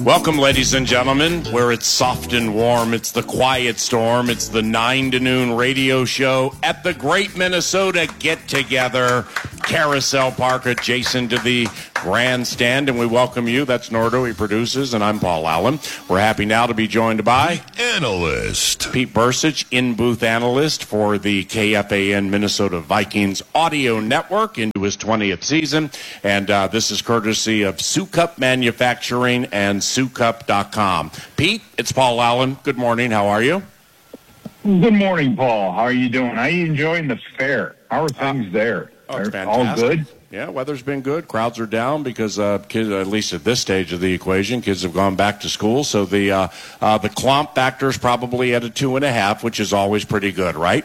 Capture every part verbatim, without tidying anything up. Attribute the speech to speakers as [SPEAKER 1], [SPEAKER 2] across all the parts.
[SPEAKER 1] Welcome, ladies and gentlemen, where it's soft and warm. It's the Quiet Storm. It's the nine to noon radio show at the Great Minnesota Get-Together, Carousel Park, adjacent to the grandstand. And we welcome you. That's Nordo. He produces, and I'm Paul Allen. We're happy now to be joined by
[SPEAKER 2] analyst
[SPEAKER 1] Pete Bursich, in-booth analyst for the K F A N Minnesota Vikings audio network into his twentieth season. And uh, this is courtesy of Sukup Manufacturing and Sukup dot com. Pete, it's Paul Allen. Good morning. How are you?
[SPEAKER 3] Good morning, Paul. How are you doing? How are you enjoying the fair? How are things there?
[SPEAKER 1] Oh, it's
[SPEAKER 3] All
[SPEAKER 1] fantastic.
[SPEAKER 3] good?
[SPEAKER 1] Yeah, weather's been good. Crowds are down because uh, kids, at least at this stage of the equation, kids have gone back to school. So the uh, uh, the clump factor is probably at a two and a half, which is always pretty good, right?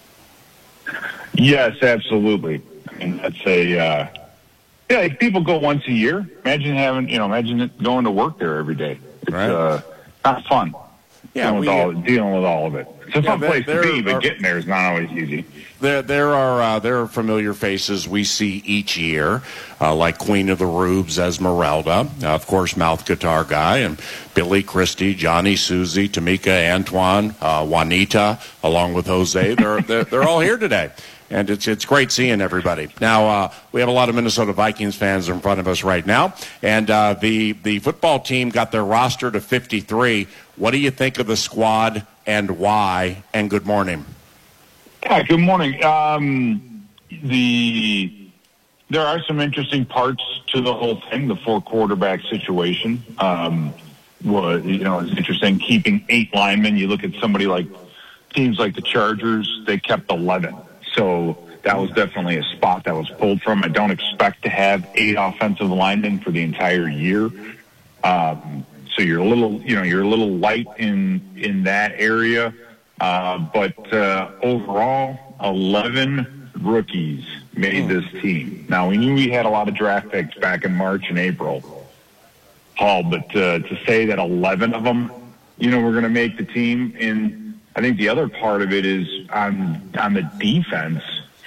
[SPEAKER 3] Yes, absolutely. I mean, that's a uh, yeah. Like people go once a year. Imagine having you know, imagine it going to work there every day. It's
[SPEAKER 1] Right.
[SPEAKER 3] uh, not fun.
[SPEAKER 1] Yeah,
[SPEAKER 3] dealing,
[SPEAKER 1] we,
[SPEAKER 3] with all, dealing with all of it. It's a
[SPEAKER 1] Yeah,
[SPEAKER 3] fun
[SPEAKER 1] there-
[SPEAKER 3] place to
[SPEAKER 1] there
[SPEAKER 3] be, but
[SPEAKER 1] are-
[SPEAKER 3] getting there is not always easy.
[SPEAKER 1] There, there are uh, there are familiar faces we see each year, uh, like Queen of the Rubes, Esmeralda, uh, of course, mouth guitar guy, and Billy Christie, Johnny, Susie, Tamika, Antoine, uh, Juanita, along with Jose. They're, they're they're all here today, and it's it's great seeing everybody. Now uh, we have a lot of Minnesota Vikings fans in front of us right now, and uh, the the football team got their roster to fifty-three. What do you think of the squad and why? And good morning.
[SPEAKER 3] Yeah, good morning. Um, the there are some interesting parts to the whole thing. The four quarterback situation um, was, you know, it's interesting. Keeping eight linemen. You look at somebody like teams like the Chargers. They kept eleven, so that was definitely a spot that was pulled from. I don't expect to have eight offensive linemen for the entire year. Um, so you're a little, you know, you're a little light in in that area. Uh, but uh, overall, eleven rookies made this team. Now, we knew we had a lot of draft picks back in March and April, Paul, but uh, to say that eleven of them, you know, were going to make the team, and I think the other part of it is on, on the defense,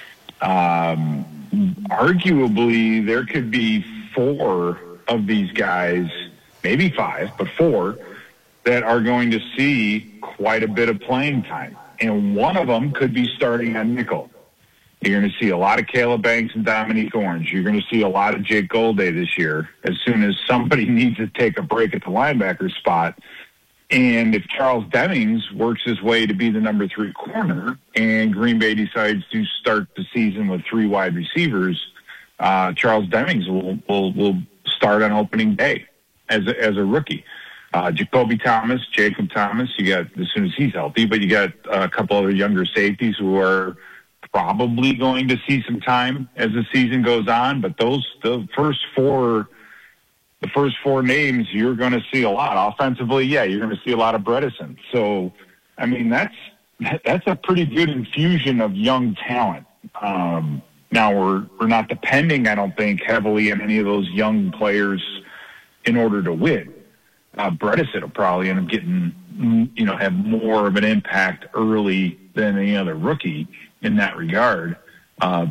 [SPEAKER 3] um, arguably there could be four of these guys, maybe five, but four, that are going to see quite a bit of playing time. And one of them could be starting on nickel. You're going to see a lot of Caleb Banks and Dominique Orange. You're going to see a lot of Jake Golday this year as soon as somebody needs to take a break at the linebacker spot. And if Charles Demings works his way to be the number three corner and Green Bay decides to start the season with three wide receivers, uh, Charles Demings will, will, will start on opening day as a, as a rookie. Uh, Jacoby Thomas, Jacob Thomas, you got as soon as he's healthy, but you got a couple other younger safeties who are probably going to see some time as the season goes on. But those, the first four, the first four names, you're going to see a lot. Offensively, yeah, you're going to see a lot of Bredesen. So, I mean, that's that's a pretty good infusion of young talent. Um, now we're we're not depending, I don't think, heavily on any of those young players in order to win. Uh, Bredesen will probably end up getting, you know, have more of an impact early than any other rookie in that regard. Uh,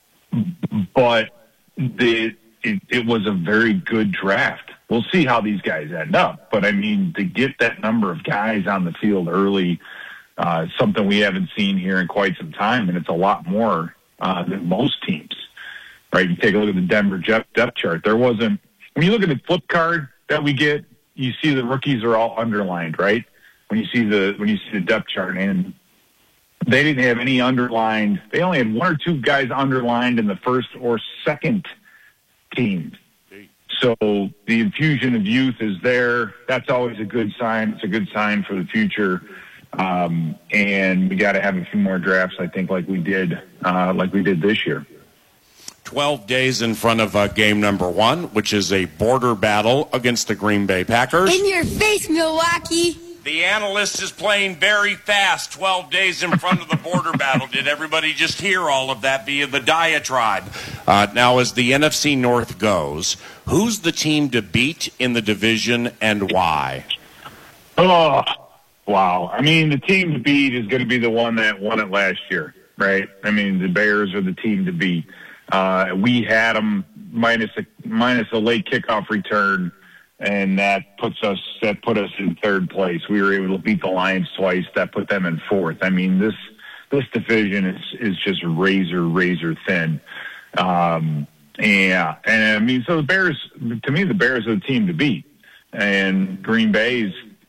[SPEAKER 3] but the, it, it was a very good draft. We'll see how these guys end up. But, I mean, to get that number of guys on the field early uh, is something we haven't seen here in quite some time, and it's a lot more uh, than most teams. Right? You take a look at the Denver depth chart. There wasn't – when you look at the flip card that we get, you see the rookies are all underlined, right? When you see the when you see the depth chart, and they didn't have any underlined. They only had one or two guys underlined in the first or second team. So the infusion of youth is there. That's always a good sign. It's a good sign for the future. Um, and we got to have a few more drafts, I think, like we did, uh, like we did this year.
[SPEAKER 1] twelve days in front of uh, game number one, which is a border battle against the Green Bay Packers.
[SPEAKER 4] In your face, Milwaukee.
[SPEAKER 1] The analyst is playing very fast, twelve days in front of the border battle. Did everybody just hear all of that via the diatribe? Uh, now, as the N F C North goes, who's the team to beat in the division and why?
[SPEAKER 3] Oh, wow. I mean, the team to beat is going to be the one that won it last year, right? I mean, the Bears are the team to beat. Uh, we had them minus a, minus a late kickoff return and that puts us that put us in third place. We were able to beat the Lions twice. That put them in fourth. I mean, this this division is is just razor razor thin. Um, yeah, and I mean, so the Bears, to me, the Bears are the team to beat, and Green Bay's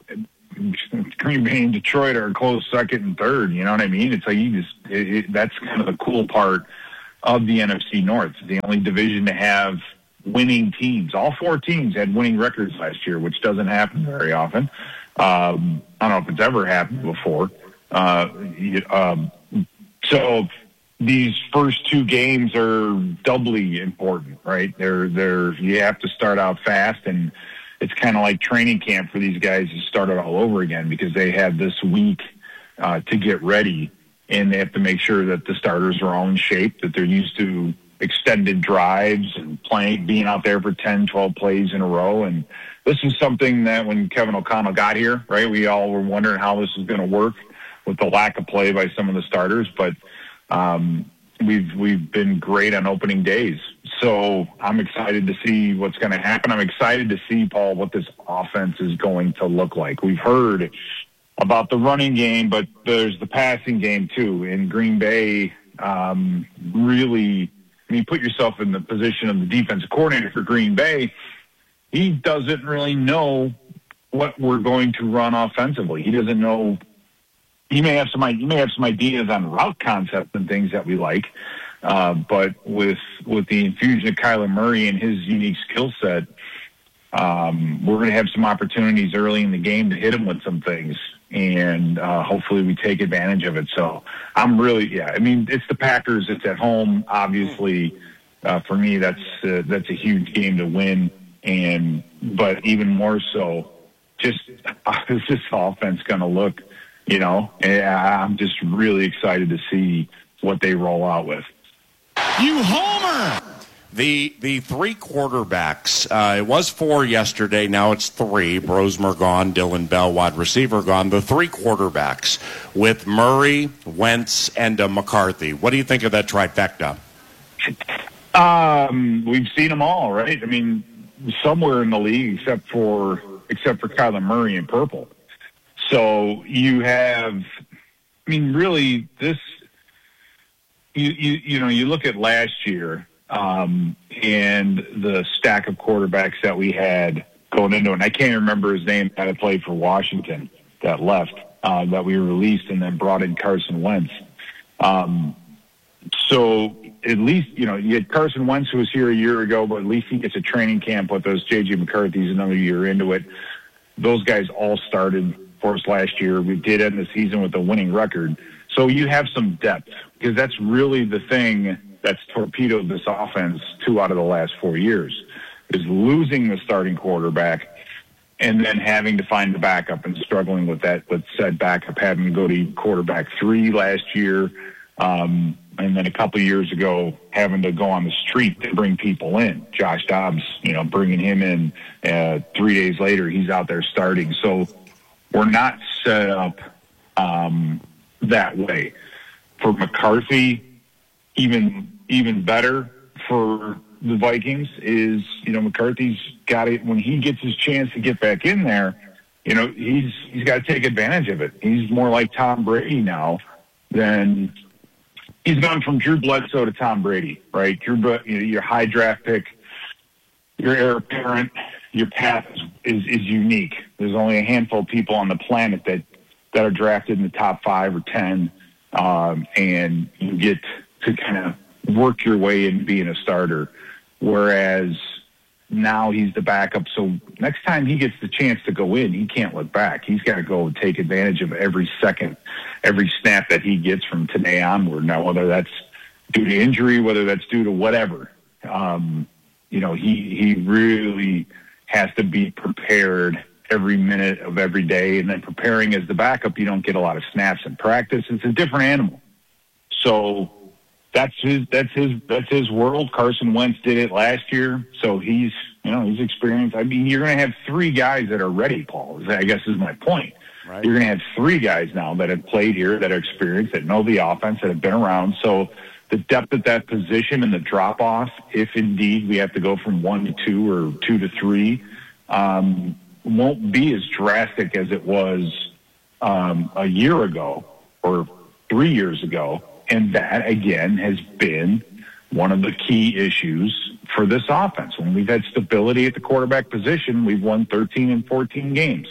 [SPEAKER 3] Green Bay and Detroit are close second and third. You know what I mean? It's like you just it, it, that's kind of the cool part of the N F C North. It's the only division to have winning teams. All four teams had winning records last year, which doesn't happen very often. Um, I don't know if it's ever happened before. Uh, um, so these first two games are doubly important, right? They're they're you have to start out fast, and it's kind of like training camp for these guys to start it all over again because they have this week uh, to get ready, and they have to make sure that the starters are all in shape, that they're used to extended drives and playing, being out there for ten, twelve plays in a row. And this is something that when Kevin O'Connell got here, right, we all were wondering how this was going to work with the lack of play by some of the starters. But um, we've we've been great on opening days. So I'm excited to see what's going to happen. I'm excited to see, Paul, what this offense is going to look like. We've heard about the running game, but there's the passing game too. In Green Bay, um, really, I mean, put yourself in the position of the defensive coordinator for Green Bay. He doesn't really know what we're going to run offensively. He doesn't know. He may have some. He may have some ideas on route concepts and things that we like, uh, but with with the infusion of Kyler Murray and his unique skill set, um, we're going to have some opportunities early in the game to hit him with some things, and uh, hopefully we take advantage of it. So I'm really, yeah. I mean, it's the Packers. It's at home, obviously. Uh, for me, that's uh, that's a huge game to win, and but even more so, just how is this offense going to look? You know, and I'm just really excited to see what they roll out with.
[SPEAKER 2] You homer!
[SPEAKER 1] The the three quarterbacks, uh, it was four yesterday, now it's three. Brosmer gone, Dylan Bell, wide receiver gone. The three quarterbacks with Murray, Wentz, and uh, McCarthy. What do you think of that trifecta?
[SPEAKER 3] Um, we've seen them all, right? I mean, somewhere in the league except for except for Kyler Murray in purple. So you have, I mean, really, this, you you, you know, you look at last year um, and the stack of quarterbacks that we had going into it. And I can't remember his name that had played for Washington that left, uh, that we released and then brought in Carson Wentz. Um, so at least, you know, you had Carson Wentz who was here a year ago, but at least he gets a training camp with us. J J McCarthy's another year into it. Those guys all started for us last year. We did end the season with a winning record. So you have some depth because that's really the thing that's torpedoed this offense two out of the last four years is losing the starting quarterback and then having to find the backup and struggling with that, with said backup having to go to quarterback three last year. Um, and then a couple of years ago, having to go on the street to bring people in. Josh Dobbs, you know, bringing him in uh, three days later, he's out there starting. So we're not set up um, that way. For McCarthy, even even better for the Vikings is, you know, McCarthy's got it. When he gets his chance to get back in there, you know, he's he's got to take advantage of it. He's more like Tom Brady now than he's gone from Drew Bledsoe to Tom Brady, right? Drew, you know, your high draft pick, your heir apparent, your path is, is, is unique. There's only a handful of people on the planet that, that are drafted in the top five or ten, um, and you get to kind of work your way into being a starter. Whereas now he's the backup, so next time he gets the chance to go in, he can't look back. He's got to go and take advantage of every second, every snap that he gets from today onward. Now, whether that's due to injury, whether that's due to whatever, um, you know, he he really has to be prepared every minute of every day. And then preparing as the backup, you don't get a lot of snaps in practice. It's a different animal. So that's his that's his that's his world. Carson Wentz did it last year, so he's you know he's experienced. I mean, you're going to have three guys that are ready, Paul. I guess is my point. Right. You're going to have three guys now that have played here, that are experienced, that know the offense, that have been around. So the depth at that position and the drop off, if indeed we have to go from one to two or two to three, um, won't be as drastic as it was um, a year ago or three years ago. And that, again, has been one of the key issues for this offense. When we've had stability at the quarterback position, we've won thirteen and fourteen games.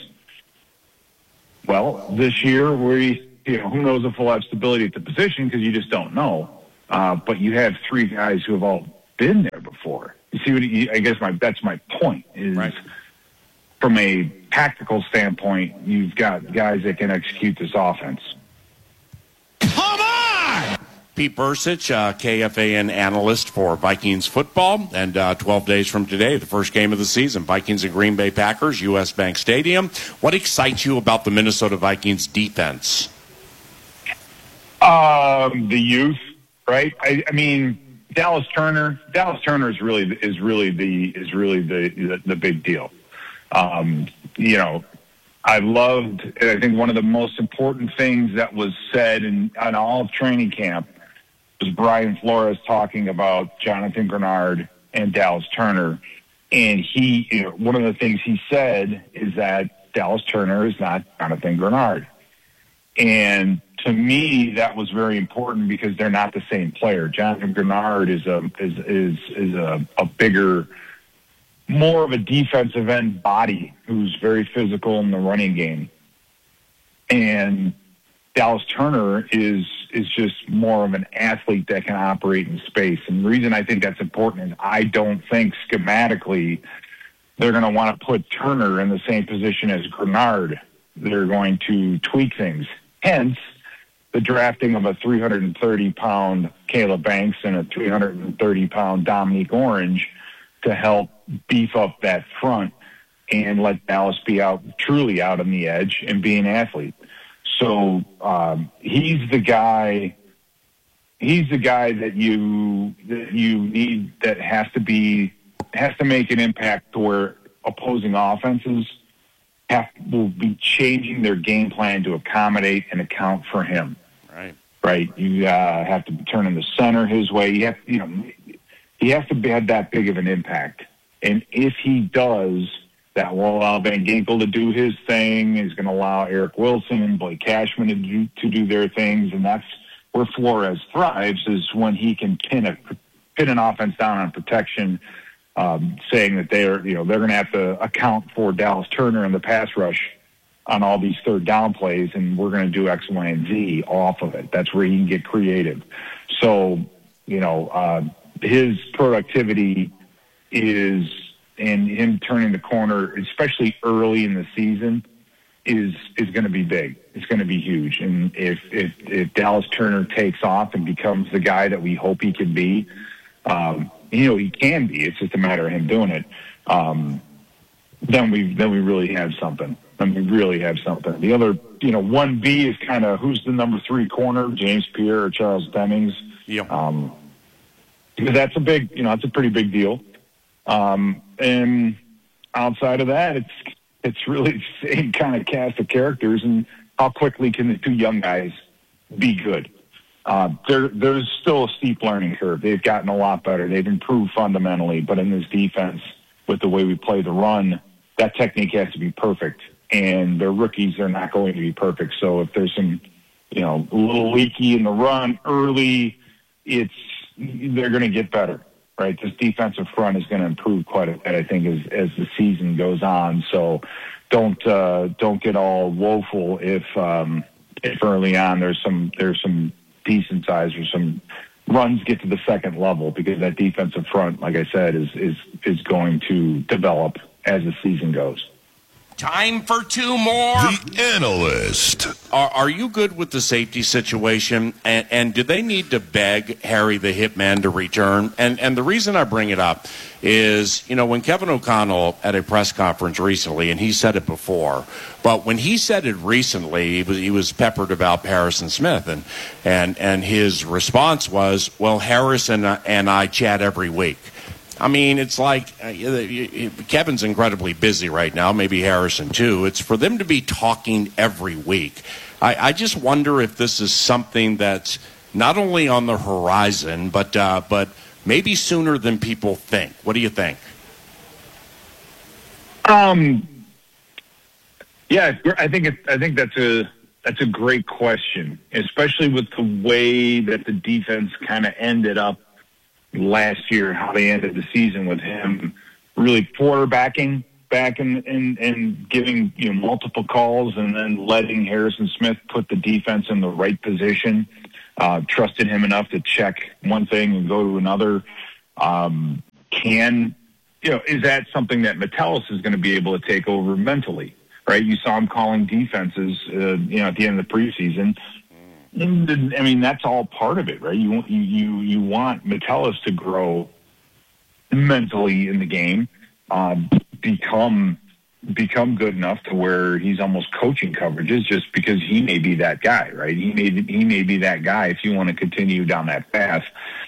[SPEAKER 3] Well, this year, we, you know, who knows if we'll have stability at the position because you just don't know. Uh, but you have three guys who have all been there before. You see what you, I guess my that's my point is
[SPEAKER 1] right.
[SPEAKER 3] From a tactical standpoint, you've got guys that can execute this offense.
[SPEAKER 2] Come on!
[SPEAKER 1] Pete Bercich, uh, K F A N analyst for Vikings football, and uh, twelve days from today, the first game of the season, Vikings and Green Bay Packers, U S Bank Stadium. What excites you about the Minnesota Vikings defense?
[SPEAKER 3] Um, the youth, right? I, I mean, Dallas Turner. Dallas Turner is really is really the is really the the, the big deal. Um, you know, I loved. I think one of the most important things that was said in on all of training camp was Brian Flores talking about Jonathan Grenard and Dallas Turner, and he. You know, one of the things he said is that Dallas Turner is not Jonathan Grenard, and to me, that was very important because they're not the same player. Jonathan Grenard is a is is is a, a bigger, more of a defensive end body who's very physical in the running game, and Dallas Turner is is just more of an athlete that can operate in space. And the reason I think that's important is I don't think schematically they're going to want to put Turner in the same position as Grenard. They're going to tweak things. Hence, the drafting of a three hundred thirty pound Caleb Banks and a three hundred thirty pound Dominique Orange to help beef up that front and let Dallas be out, truly out on the edge and be an athlete. So um, he's the guy. He's the guy that you that you need that has to be has to make an impact to where opposing offenses have will be changing their game plan to accommodate and account for him.
[SPEAKER 1] Right.
[SPEAKER 3] Right. You uh, have to turn in the center his way. You have, you know, he has to have that big of an impact. And if he does, that will allow Van Ginkel to do his thing. He's going to allow Eric Wilson and Blake Cashman to do, to do their things. And that's where Flores thrives, is when he can pin a pin an offense down on protection, um, saying that they're, you know, they're going to have to account for Dallas Turner in the pass rush on all these third down plays, and we're going to do X, Y, and Z off of it. That's where he can get creative. So, you know, uh, his productivity is, and him turning the corner, especially early in the season, is is going to be big. It's going to be huge. And if, if if Dallas Turner takes off and becomes the guy that we hope he can be, um, you know, he can be. It's just a matter of him doing it. Um, then we then we really have something. Then we really have something. The other, you know, one B is kind of who's the number three corner, James Pierre or Charles Dennings.
[SPEAKER 1] Yeah.
[SPEAKER 3] Um, because that's a big, you know, that's a pretty big deal. Um, and outside of that, it's it's really the same kind of cast of characters, and how quickly can the two young guys be good? Uh, there, there's still a steep learning curve. They've gotten a lot better. They've improved fundamentally, but in this defense, with the way we play the run, that technique has to be perfect. And they're rookies; they're not going to be perfect. So if there's some, you know, a little leaky in the run early, it's they're going to get better. Right, this defensive front is going to improve quite a bit, I think, as as the season goes on. So, don't uh, don't get all woeful if um, if early on there's some there's some decent size or some runs get to the second level, because that defensive front, like I said, is is is going to develop as the season goes.
[SPEAKER 1] Time for two more.
[SPEAKER 5] The Analyst.
[SPEAKER 1] Are, are you good with the safety situation? And, and do they need to beg Harry the Hitman to return? And and the reason I bring it up is, you know, when Kevin O'Connell at a press conference recently, and he said it before, but when he said it recently, he was, he was peppered about Harrison Smith, and and and his response was, well, Harrison and I chat every week. I mean, it's like uh, Kevin's incredibly busy right now, maybe Harrison too. It's for them to be talking every week. I, I just wonder if this is something that's not only on the horizon, but uh, but maybe sooner than people think. What do you think?
[SPEAKER 3] Um, yeah, I think it, I think that's a that's a great question, especially with the way that the defense kind of ended up last year, how they ended the season with him really quarterbacking back and and, and giving you know multiple calls, and then letting Harrison Smith put the defense in the right position. Uh, trusted him enough to check one thing and go to another. Um, can you know is that something that Metellus is going to be able to take over mentally? Right, you saw him calling defenses, uh, you know, at the end of the preseason. And, I mean, that's all part of it, right? You you you you want Metellus to grow mentally in the game, um, become become good enough to where he's almost coaching coverages, just because he may be that guy, right? He may he may be that guy if you want to continue down that path.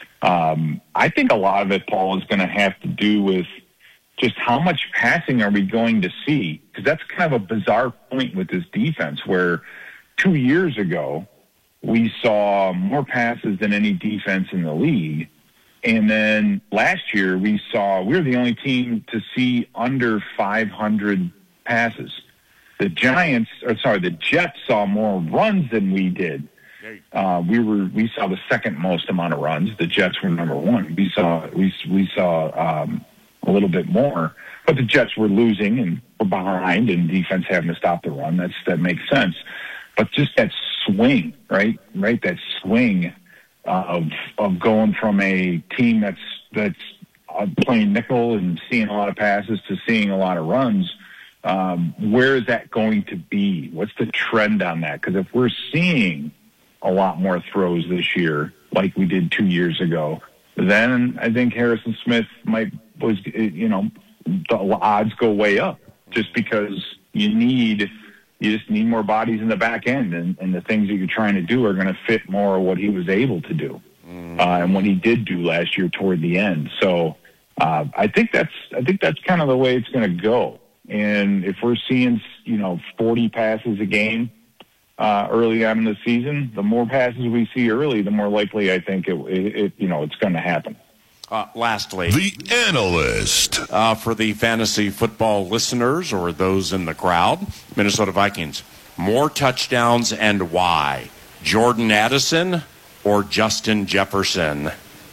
[SPEAKER 3] Um, I think a lot of it, Paul, is going to have to do with just how much passing are we going to see? Because that's kind of a bizarre point with this defense, where two years ago we saw more passes than any defense in the league. And then last year we saw, we were the only team to see under five hundred passes. The Giants, or sorry, the Jets saw more runs than we did. Uh, we were, we saw the second most amount of runs. The Jets were number one. We saw, we, we saw, um, a little bit more, but the Jets were losing and were behind, and defense having to stop the run. That's, that makes sense. But just that swing, right? Right. That swing uh, of, of going from a team that's, that's uh, playing nickel and seeing a lot of passes to seeing a lot of runs. Um, where is that going to be? What's the trend on that? Because if we're seeing a lot more throws this year, like we did two years ago, then I think Harrison Smith might, was, you know, the odds go way up, just because you need, you just need more bodies in the back end, and, and the things that you're trying to do are going to fit more of what he was able to do, mm. uh, and what he did do last year toward the end. So uh, I think that's, I think that's kind of the way it's going to go. And if we're seeing, you know, forty passes a game uh, early on in the season, the more passes we see early, the more likely I think it, it, it you know, it's going to happen.
[SPEAKER 1] Uh, lastly,
[SPEAKER 5] The Analyst.
[SPEAKER 1] Uh, for the fantasy football listeners or those in the crowd, Minnesota Vikings, more touchdowns and why? Jordan Addison or Justin Jefferson?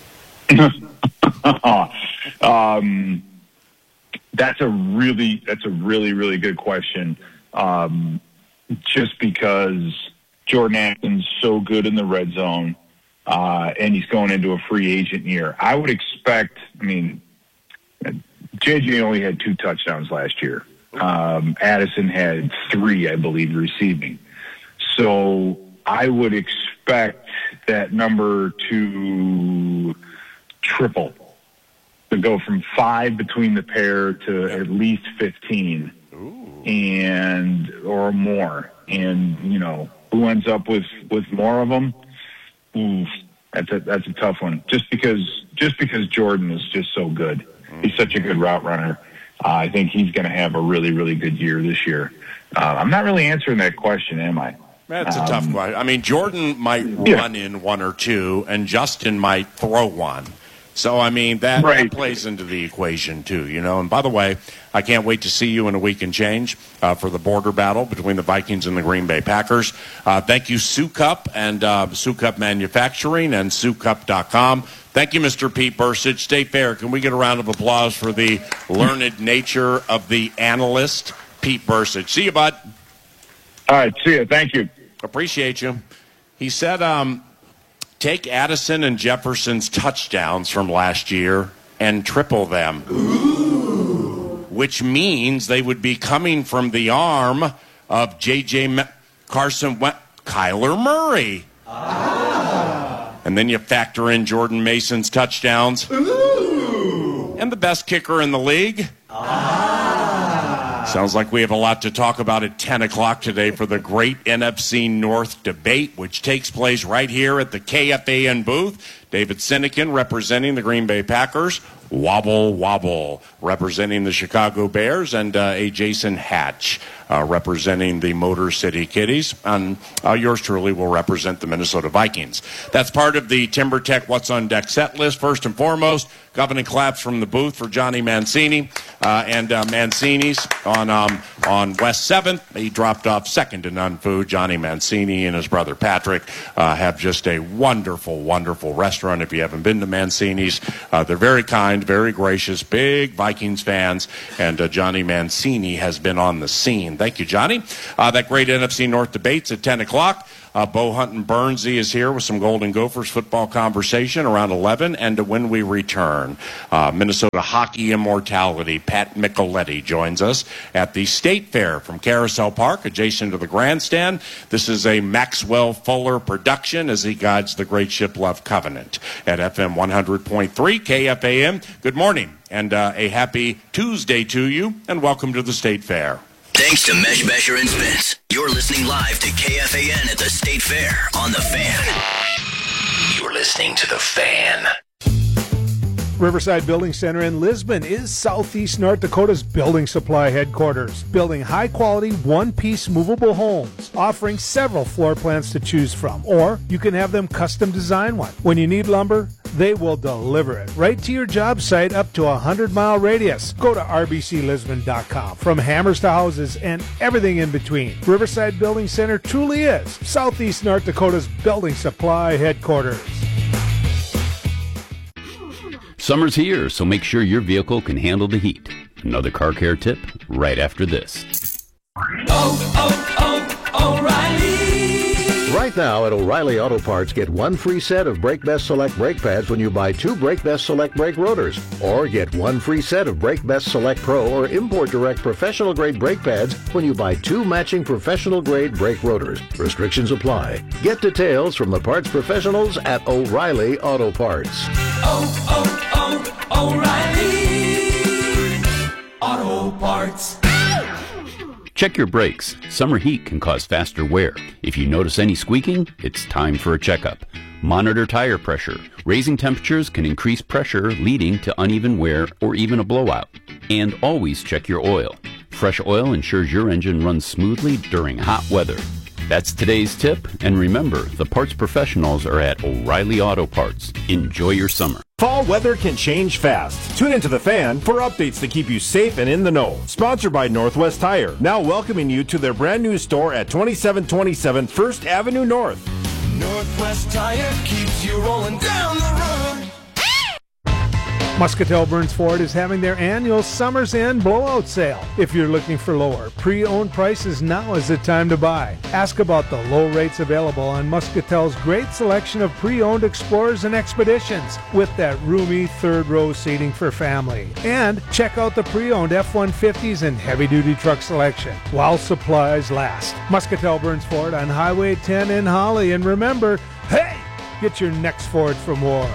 [SPEAKER 3] um, that's a really, that's a really, really good question. Um, just because Jordan Addison's so good in the red zone. Uh, and he's going into a free agent year. I would expect, I mean, J J only had two touchdowns last year. Um, Addison had three, I believe, receiving. So I would expect that number to triple, to go from five between the pair to at least fifteen. Ooh. and or more. And, you know, who ends up with, with more of them? Ooh, that's a that's a tough one. Just because just because Jordan is just so good, he's such a good route runner. Uh, I think he's going to have a really really good year this year. Uh, I'm not really answering that question, am I?
[SPEAKER 1] That's a
[SPEAKER 3] um,
[SPEAKER 1] tough question. I mean, Jordan might
[SPEAKER 3] yeah.
[SPEAKER 1] run in one or two, and Justin might throw one. So, I mean, that,
[SPEAKER 3] right.
[SPEAKER 1] that plays into the equation, too, you know. And by the way, I can't wait to see you in a week and change uh, for the border battle between the Vikings and the Green Bay Packers. Uh, thank you, Sioux Cup and uh, Sioux Cup Manufacturing and Sioux Cup dot com. Thank you, Mister Pete Bercich. Stay fair. Can we get a round of applause for the learned nature of the analyst, Pete Bercich? See you, bud.
[SPEAKER 3] All right, see you. Thank you.
[SPEAKER 1] Appreciate you. He said, um, take Addison and Jefferson's touchdowns from last year and triple them. Ooh. Which means they would be coming from the arm of J J Me- Carson we- Kyler Murray. Ah. And then you factor in Jordan Mason's touchdowns. Ooh. And the best kicker in the league. Ah. Sounds like we have a lot to talk about at ten o'clock today for the great N F C North debate, which takes place right here at the K F A N booth. David Sinekin representing the Green Bay Packers, Wobble Wobble, representing the Chicago Bears, and uh, a Jason Hatch, uh, representing the Motor City Kitties. And uh, yours truly will represent the Minnesota Vikings. That's part of the TimberTech What's on Deck set list. First and foremost, Covenant claps from the booth for Johnny Mancini. Uh, and uh, Mancini's on um, on West seventh. He dropped off second to none food. Johnny Mancini and his brother Patrick uh, have just a wonderful, wonderful restaurant. If you haven't been to Mancini's, uh, they're very kind, very gracious, big Vikings fans. And uh, Johnny Mancini has been on the scene. Thank you, Johnny. Uh, that great N F C North debates at ten o'clock. Uh, Bo Hunt and Bernsey is here with some Golden Gophers football conversation around eleven. And when we return, uh, Minnesota hockey immortality Pat Micheletti joins us at the State Fair from Carousel Park, adjacent to the grandstand. This is a Maxwell Fuller production as he guides the great Shiplove Covenant at F M one hundred point three K F A M. Good morning and uh, a happy Tuesday to you, and welcome to the State Fair.
[SPEAKER 6] Thanks to Mesh Mesher and Spence. You're listening live to K F A N at the State Fair on The Fan. You're listening to The Fan.
[SPEAKER 7] Riverside Building Center in Lisbon is Southeast North Dakota's building supply headquarters, building high-quality, one-piece movable homes, offering several floor plans to choose from, or you can have them custom design one. When you need lumber, they will deliver it right to your job site up to a hundred-mile radius. Go to r b c lisbon dot com. From hammers to houses and everything in between, Riverside Building Center truly is Southeast North Dakota's building supply headquarters.
[SPEAKER 8] Summer's here, so make sure your vehicle can handle the heat. Another car care tip right after this.
[SPEAKER 2] Oh, oh, oh, O'Reilly!
[SPEAKER 9] Right now at O'Reilly Auto Parts, get one free set of Brake Best Select brake pads when you buy two Brake Best Select brake rotors. Or get one free set of Brake Best Select Pro or Import Direct professional grade brake pads when you buy two matching professional grade brake rotors. Restrictions apply. Get details from the parts professionals at O'Reilly Auto Parts.
[SPEAKER 2] Oh, oh, oh, O'Reilly Auto Parts.
[SPEAKER 8] Check your brakes. Summer heat can cause faster wear. If you notice any squeaking, it's time for a checkup. Monitor tire pressure. Raising temperatures can increase pressure, leading to uneven wear or even a blowout. And always check your oil. Fresh oil ensures your engine runs smoothly during hot weather. That's today's tip, and remember, the parts professionals are at O'Reilly Auto Parts. Enjoy your summer.
[SPEAKER 10] Fall weather can change fast. Tune into The Fan for updates to keep you safe and in the know. Sponsored by Northwest Tire, now welcoming you to their brand new store at twenty-seven twenty-seven First Avenue North.
[SPEAKER 2] Northwest Tire keeps you rolling down the road.
[SPEAKER 7] Muscatel Burns Ford is having their annual Summer's End blowout sale. If you're looking for lower pre-owned prices, now is the time to buy. Ask about the low rates available on Muscatel's great selection of pre-owned Explorers and Expeditions with that roomy third row seating for family. And check out the pre-owned F one fifties and heavy-duty truck selection while supplies last. Muscatel Burns Ford on Highway ten in Holly. And remember, hey, get your next Ford from Ward.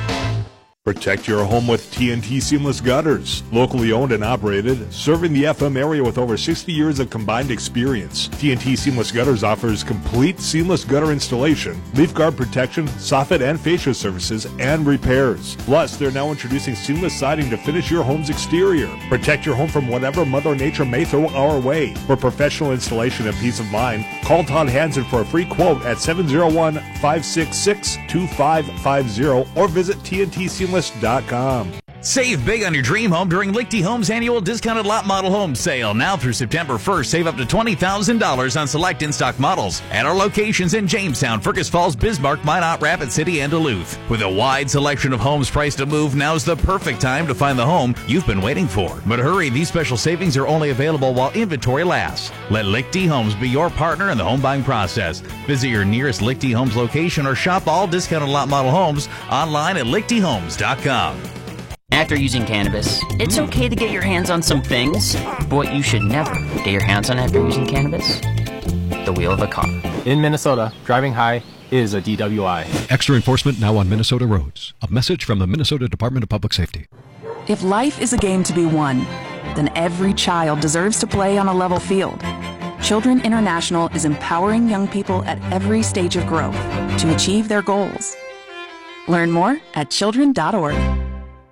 [SPEAKER 11] Protect your home with T N T Seamless Gutters. Locally owned and operated, serving the F M area with over sixty years of combined experience. T N T Seamless Gutters offers complete seamless gutter installation, leaf guard protection, soffit and fascia services, and repairs. Plus, they're now introducing seamless siding to finish your home's exterior. Protect your home from whatever Mother Nature may throw our way. For professional installation and peace of mind, call Todd Hansen for a free quote at seven oh one, five six six, two five five zero or visit T N T Seamless dot com.
[SPEAKER 12] Save big on your dream home during Lichty Homes annual discounted lot model home sale. Now through September first, save up to twenty thousand dollars on select in-stock models at our locations in Jamestown, Fergus Falls, Bismarck, Minot, Rapid City, and Duluth. With a wide selection of homes priced to move, now's the perfect time to find the home you've been waiting for. But hurry, these special savings are only available while inventory lasts. Let Lichty Homes be your partner in the home buying process. Visit your nearest Lichty Homes location or shop all discounted lot model homes online at lichty homes dot com.
[SPEAKER 13] After using cannabis, it's okay to get your hands on some things, but what you should never get your hands on after using cannabis? The wheel of a car.
[SPEAKER 14] In Minnesota, driving high is a D W I.
[SPEAKER 15] Extra enforcement now on Minnesota roads. A message from the Minnesota Department of Public Safety.
[SPEAKER 16] If life is a game to be won, then every child deserves to play on a level field. Children International is empowering young people at every stage of growth to achieve their goals. Learn more at children dot org.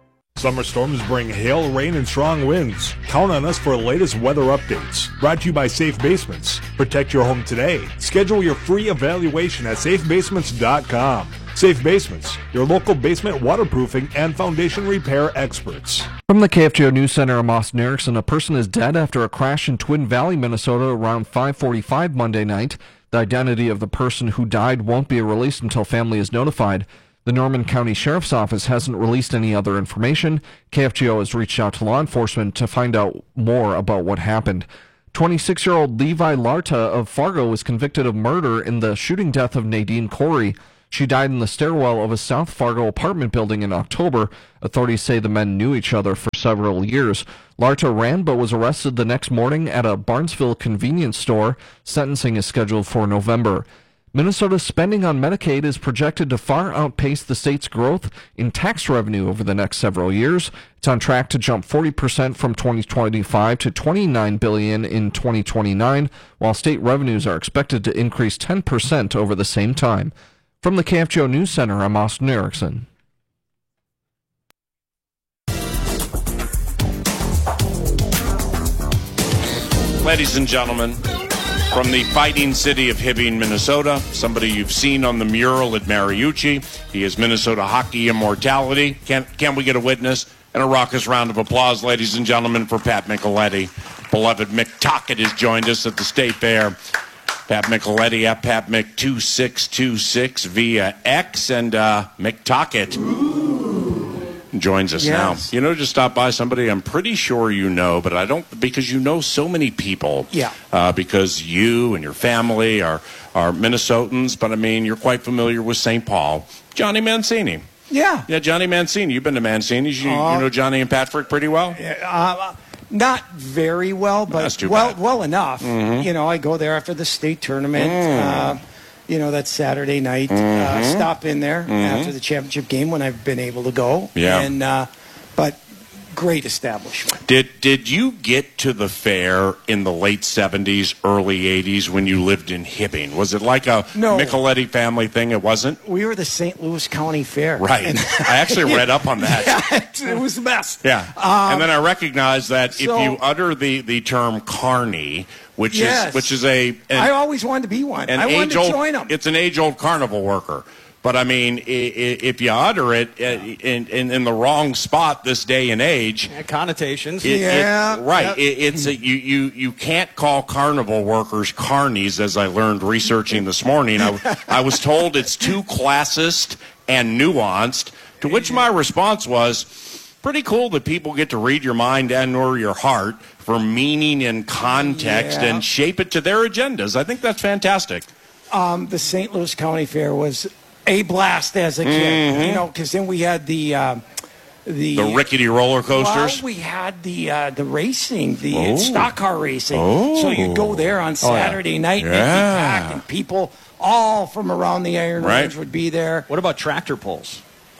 [SPEAKER 11] Summer storms bring hail, rain, and strong winds. Count on us for the latest weather updates. Brought to you by Safe Basements. Protect your home today. Schedule your free evaluation at safe basements dot com. Safe Basements, your local basement waterproofing and foundation repair experts.
[SPEAKER 17] From the K F G O News Center, I'm Austin Erickson. A person is dead after a crash in Twin Valley, Minnesota around five forty-five Monday night. The identity of the person who died won't be released until family is notified. The Norman County Sheriff's Office hasn't released any other information. K F G O has reached out to law enforcement to find out more about what happened. twenty-six-year-old Levi Larta of Fargo was convicted of murder in the shooting death of Nadine Corey. She died in the stairwell of a South Fargo apartment building in October. Authorities say the men knew each other for several years. Larta ran but was arrested the next morning at a Barnesville convenience store. Sentencing is scheduled for November. Minnesota's spending on Medicaid is projected to far outpace the state's growth in tax revenue over the next several years. It's on track to jump forty percent from twenty twenty-five to twenty-nine billion dollars in twenty twenty-nine, while state revenues are expected to increase ten percent over the same time. From the K F G O News Center, I'm Austin Erickson.
[SPEAKER 1] Ladies and gentlemen, from the fighting city of Hibbing, Minnesota, somebody you've seen on the mural at Mariucci. He is Minnesota hockey immortality. Can, can we get a witness? And a raucous round of applause, ladies and gentlemen, for Pat Micheletti. Beloved Mick Tocchet has joined us at the State Fair. Pat Micheletti at Pat Mick two six two six via X, and uh, Mick Tocchet joins us
[SPEAKER 18] Yes.
[SPEAKER 1] now. You know, just stop by somebody I'm pretty sure you know, but I don't, because you know so many people.
[SPEAKER 18] Yeah.
[SPEAKER 1] Uh, because you and your family are, are Minnesotans, but I mean, you're quite familiar with Saint Paul. Johnny Mancini.
[SPEAKER 18] Yeah.
[SPEAKER 1] Yeah, Johnny Mancini. You've been to Mancini's. You,
[SPEAKER 18] Uh,
[SPEAKER 1] you know Johnny and Patrick pretty well?
[SPEAKER 18] Uh, not very well, but
[SPEAKER 1] That's too
[SPEAKER 18] well,
[SPEAKER 1] bad.
[SPEAKER 18] well enough.
[SPEAKER 1] Mhm.
[SPEAKER 18] You know, I go there after the state tournament.
[SPEAKER 1] Mm.
[SPEAKER 18] Uh, you know, that Saturday night. Uh,
[SPEAKER 1] Mhm.
[SPEAKER 18] stop in there
[SPEAKER 1] Mhm.
[SPEAKER 18] after the championship game when I've been able to go.
[SPEAKER 1] Yeah.
[SPEAKER 18] And uh, but great establishment.
[SPEAKER 1] Did did you get to the fair in the late seventies, early eighties when you lived in Hibbing? Was it like a
[SPEAKER 18] No.
[SPEAKER 1] Micheletti family thing? It wasn't?
[SPEAKER 18] We were the Saint Louis County Fair.
[SPEAKER 1] Right.
[SPEAKER 18] And-
[SPEAKER 1] I actually read up on that.
[SPEAKER 18] Yeah, it was the best.
[SPEAKER 1] Yeah.
[SPEAKER 18] Um,
[SPEAKER 1] and then I recognized that
[SPEAKER 18] so-
[SPEAKER 1] if you utter the, the term carny, which
[SPEAKER 18] Yes.
[SPEAKER 1] is which is a an,
[SPEAKER 18] I always wanted to be one.
[SPEAKER 1] an
[SPEAKER 18] I wanted to
[SPEAKER 1] age-old-
[SPEAKER 18] join them.
[SPEAKER 1] It's an age-old carnival worker. But, I mean, i- i- if you utter it uh, in, in, in the wrong spot this day and age...
[SPEAKER 19] Yeah, connotations.
[SPEAKER 1] It, it-
[SPEAKER 18] Yeah.
[SPEAKER 1] right.
[SPEAKER 18] Yep.
[SPEAKER 1] It, it's a, you, you, you can't call carnival workers carnies, as I learned researching this morning. I, I was told it's too classist and nuanced, to which my response was, pretty cool that people get to read your mind and or your heart for meaning and context
[SPEAKER 18] Yeah.
[SPEAKER 1] and shape it to their agendas. I think that's fantastic.
[SPEAKER 18] Um, the Saint Louis County Fair was a blast as a kid,
[SPEAKER 1] Mhm.
[SPEAKER 18] you know, because then we had the uh, the
[SPEAKER 1] The rickety roller coasters.
[SPEAKER 18] Well, we had the uh, the racing, the
[SPEAKER 1] Oh.
[SPEAKER 18] stock car racing.
[SPEAKER 1] Oh.
[SPEAKER 18] So you'd go there on
[SPEAKER 1] Oh, yeah.
[SPEAKER 18] Saturday night, and it'd be
[SPEAKER 1] Yeah.
[SPEAKER 18] packed, and people all from around the Iron
[SPEAKER 1] Right.
[SPEAKER 18] Range would be there.
[SPEAKER 19] What about tractor pulls?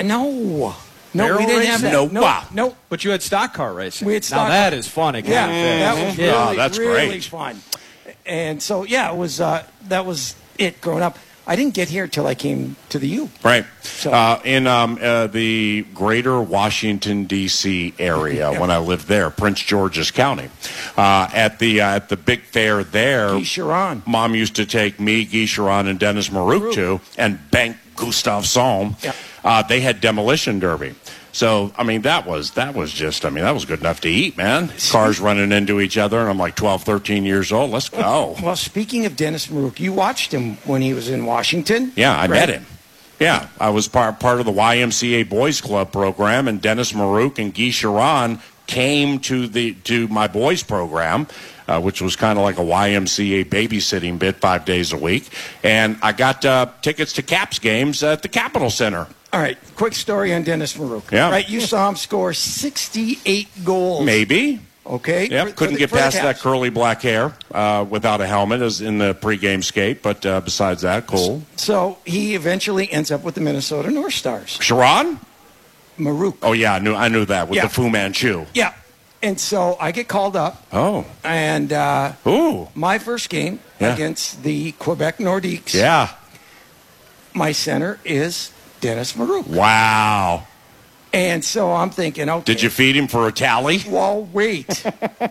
[SPEAKER 18] No, no,
[SPEAKER 19] Barrel
[SPEAKER 18] we didn't have
[SPEAKER 19] racing?
[SPEAKER 18] that.
[SPEAKER 1] No.
[SPEAKER 18] no,
[SPEAKER 1] Wow.
[SPEAKER 18] no.
[SPEAKER 19] But you had stock car racing.
[SPEAKER 18] We had stock
[SPEAKER 19] now that
[SPEAKER 18] car-
[SPEAKER 19] is fun at
[SPEAKER 18] Yeah,
[SPEAKER 19] County Fair.
[SPEAKER 18] that was really,
[SPEAKER 1] Oh, that's
[SPEAKER 18] really
[SPEAKER 1] great.
[SPEAKER 18] fun. And so, yeah, it was. Uh, that was it growing up. I didn't get here till I came to the U.
[SPEAKER 1] Right.
[SPEAKER 18] So-
[SPEAKER 1] Uh, in um, uh, the greater Washington, D C area,
[SPEAKER 18] Yeah.
[SPEAKER 1] when I lived there, Prince George's County, uh, at the uh, at the big fair there,
[SPEAKER 18] Guy Sharon.
[SPEAKER 1] Mom used to take me, Guy Sharon, and Dennis Marouk to, and Bengt Gustafsson.
[SPEAKER 18] Yeah.
[SPEAKER 1] Uh, they had demolition derby. So, I mean, that was that was just, I mean, that was good enough to eat, man. Cars running into each other, and I'm like twelve, thirteen years old. Let's go.
[SPEAKER 18] Well, speaking of Dennis Marouk, you watched him when he was in Washington.
[SPEAKER 1] Yeah, I
[SPEAKER 18] right?
[SPEAKER 1] met him. Yeah, I was part part of the Y M C A Boys Club program, and Dennis Marouk and Guy Sharon came to the to my boys program, uh, which was kind of like a Y M C A babysitting bit five days a week, and I got uh, tickets to Caps games at the Capitol Center.
[SPEAKER 18] All right, quick story on Dennis Marouk.
[SPEAKER 1] Yeah.
[SPEAKER 18] Right, you saw him score sixty-eight goals.
[SPEAKER 1] Maybe.
[SPEAKER 18] Okay.
[SPEAKER 1] Yep,
[SPEAKER 18] for- for
[SPEAKER 1] couldn't
[SPEAKER 18] the-
[SPEAKER 1] get
[SPEAKER 18] for the
[SPEAKER 1] past that
[SPEAKER 18] Caps.
[SPEAKER 1] curly black hair uh, without a helmet as in the pregame skate, but uh, besides that, cool.
[SPEAKER 18] So he eventually ends up with the Minnesota North Stars.
[SPEAKER 1] Sharon?
[SPEAKER 18] Marouk.
[SPEAKER 1] Oh, yeah, I knew, I knew that with
[SPEAKER 18] Yeah.
[SPEAKER 1] the Fu Manchu.
[SPEAKER 18] Yeah. And so I get called up,
[SPEAKER 1] Oh.
[SPEAKER 18] and uh,
[SPEAKER 1] Ooh.
[SPEAKER 18] my first game
[SPEAKER 1] Yeah.
[SPEAKER 18] against the Quebec Nordiques,
[SPEAKER 1] Yeah.
[SPEAKER 18] my center is Dennis Marouk.
[SPEAKER 1] Wow.
[SPEAKER 18] And so I'm thinking, okay.
[SPEAKER 1] Did you feed him for a tally?
[SPEAKER 18] Well, wait.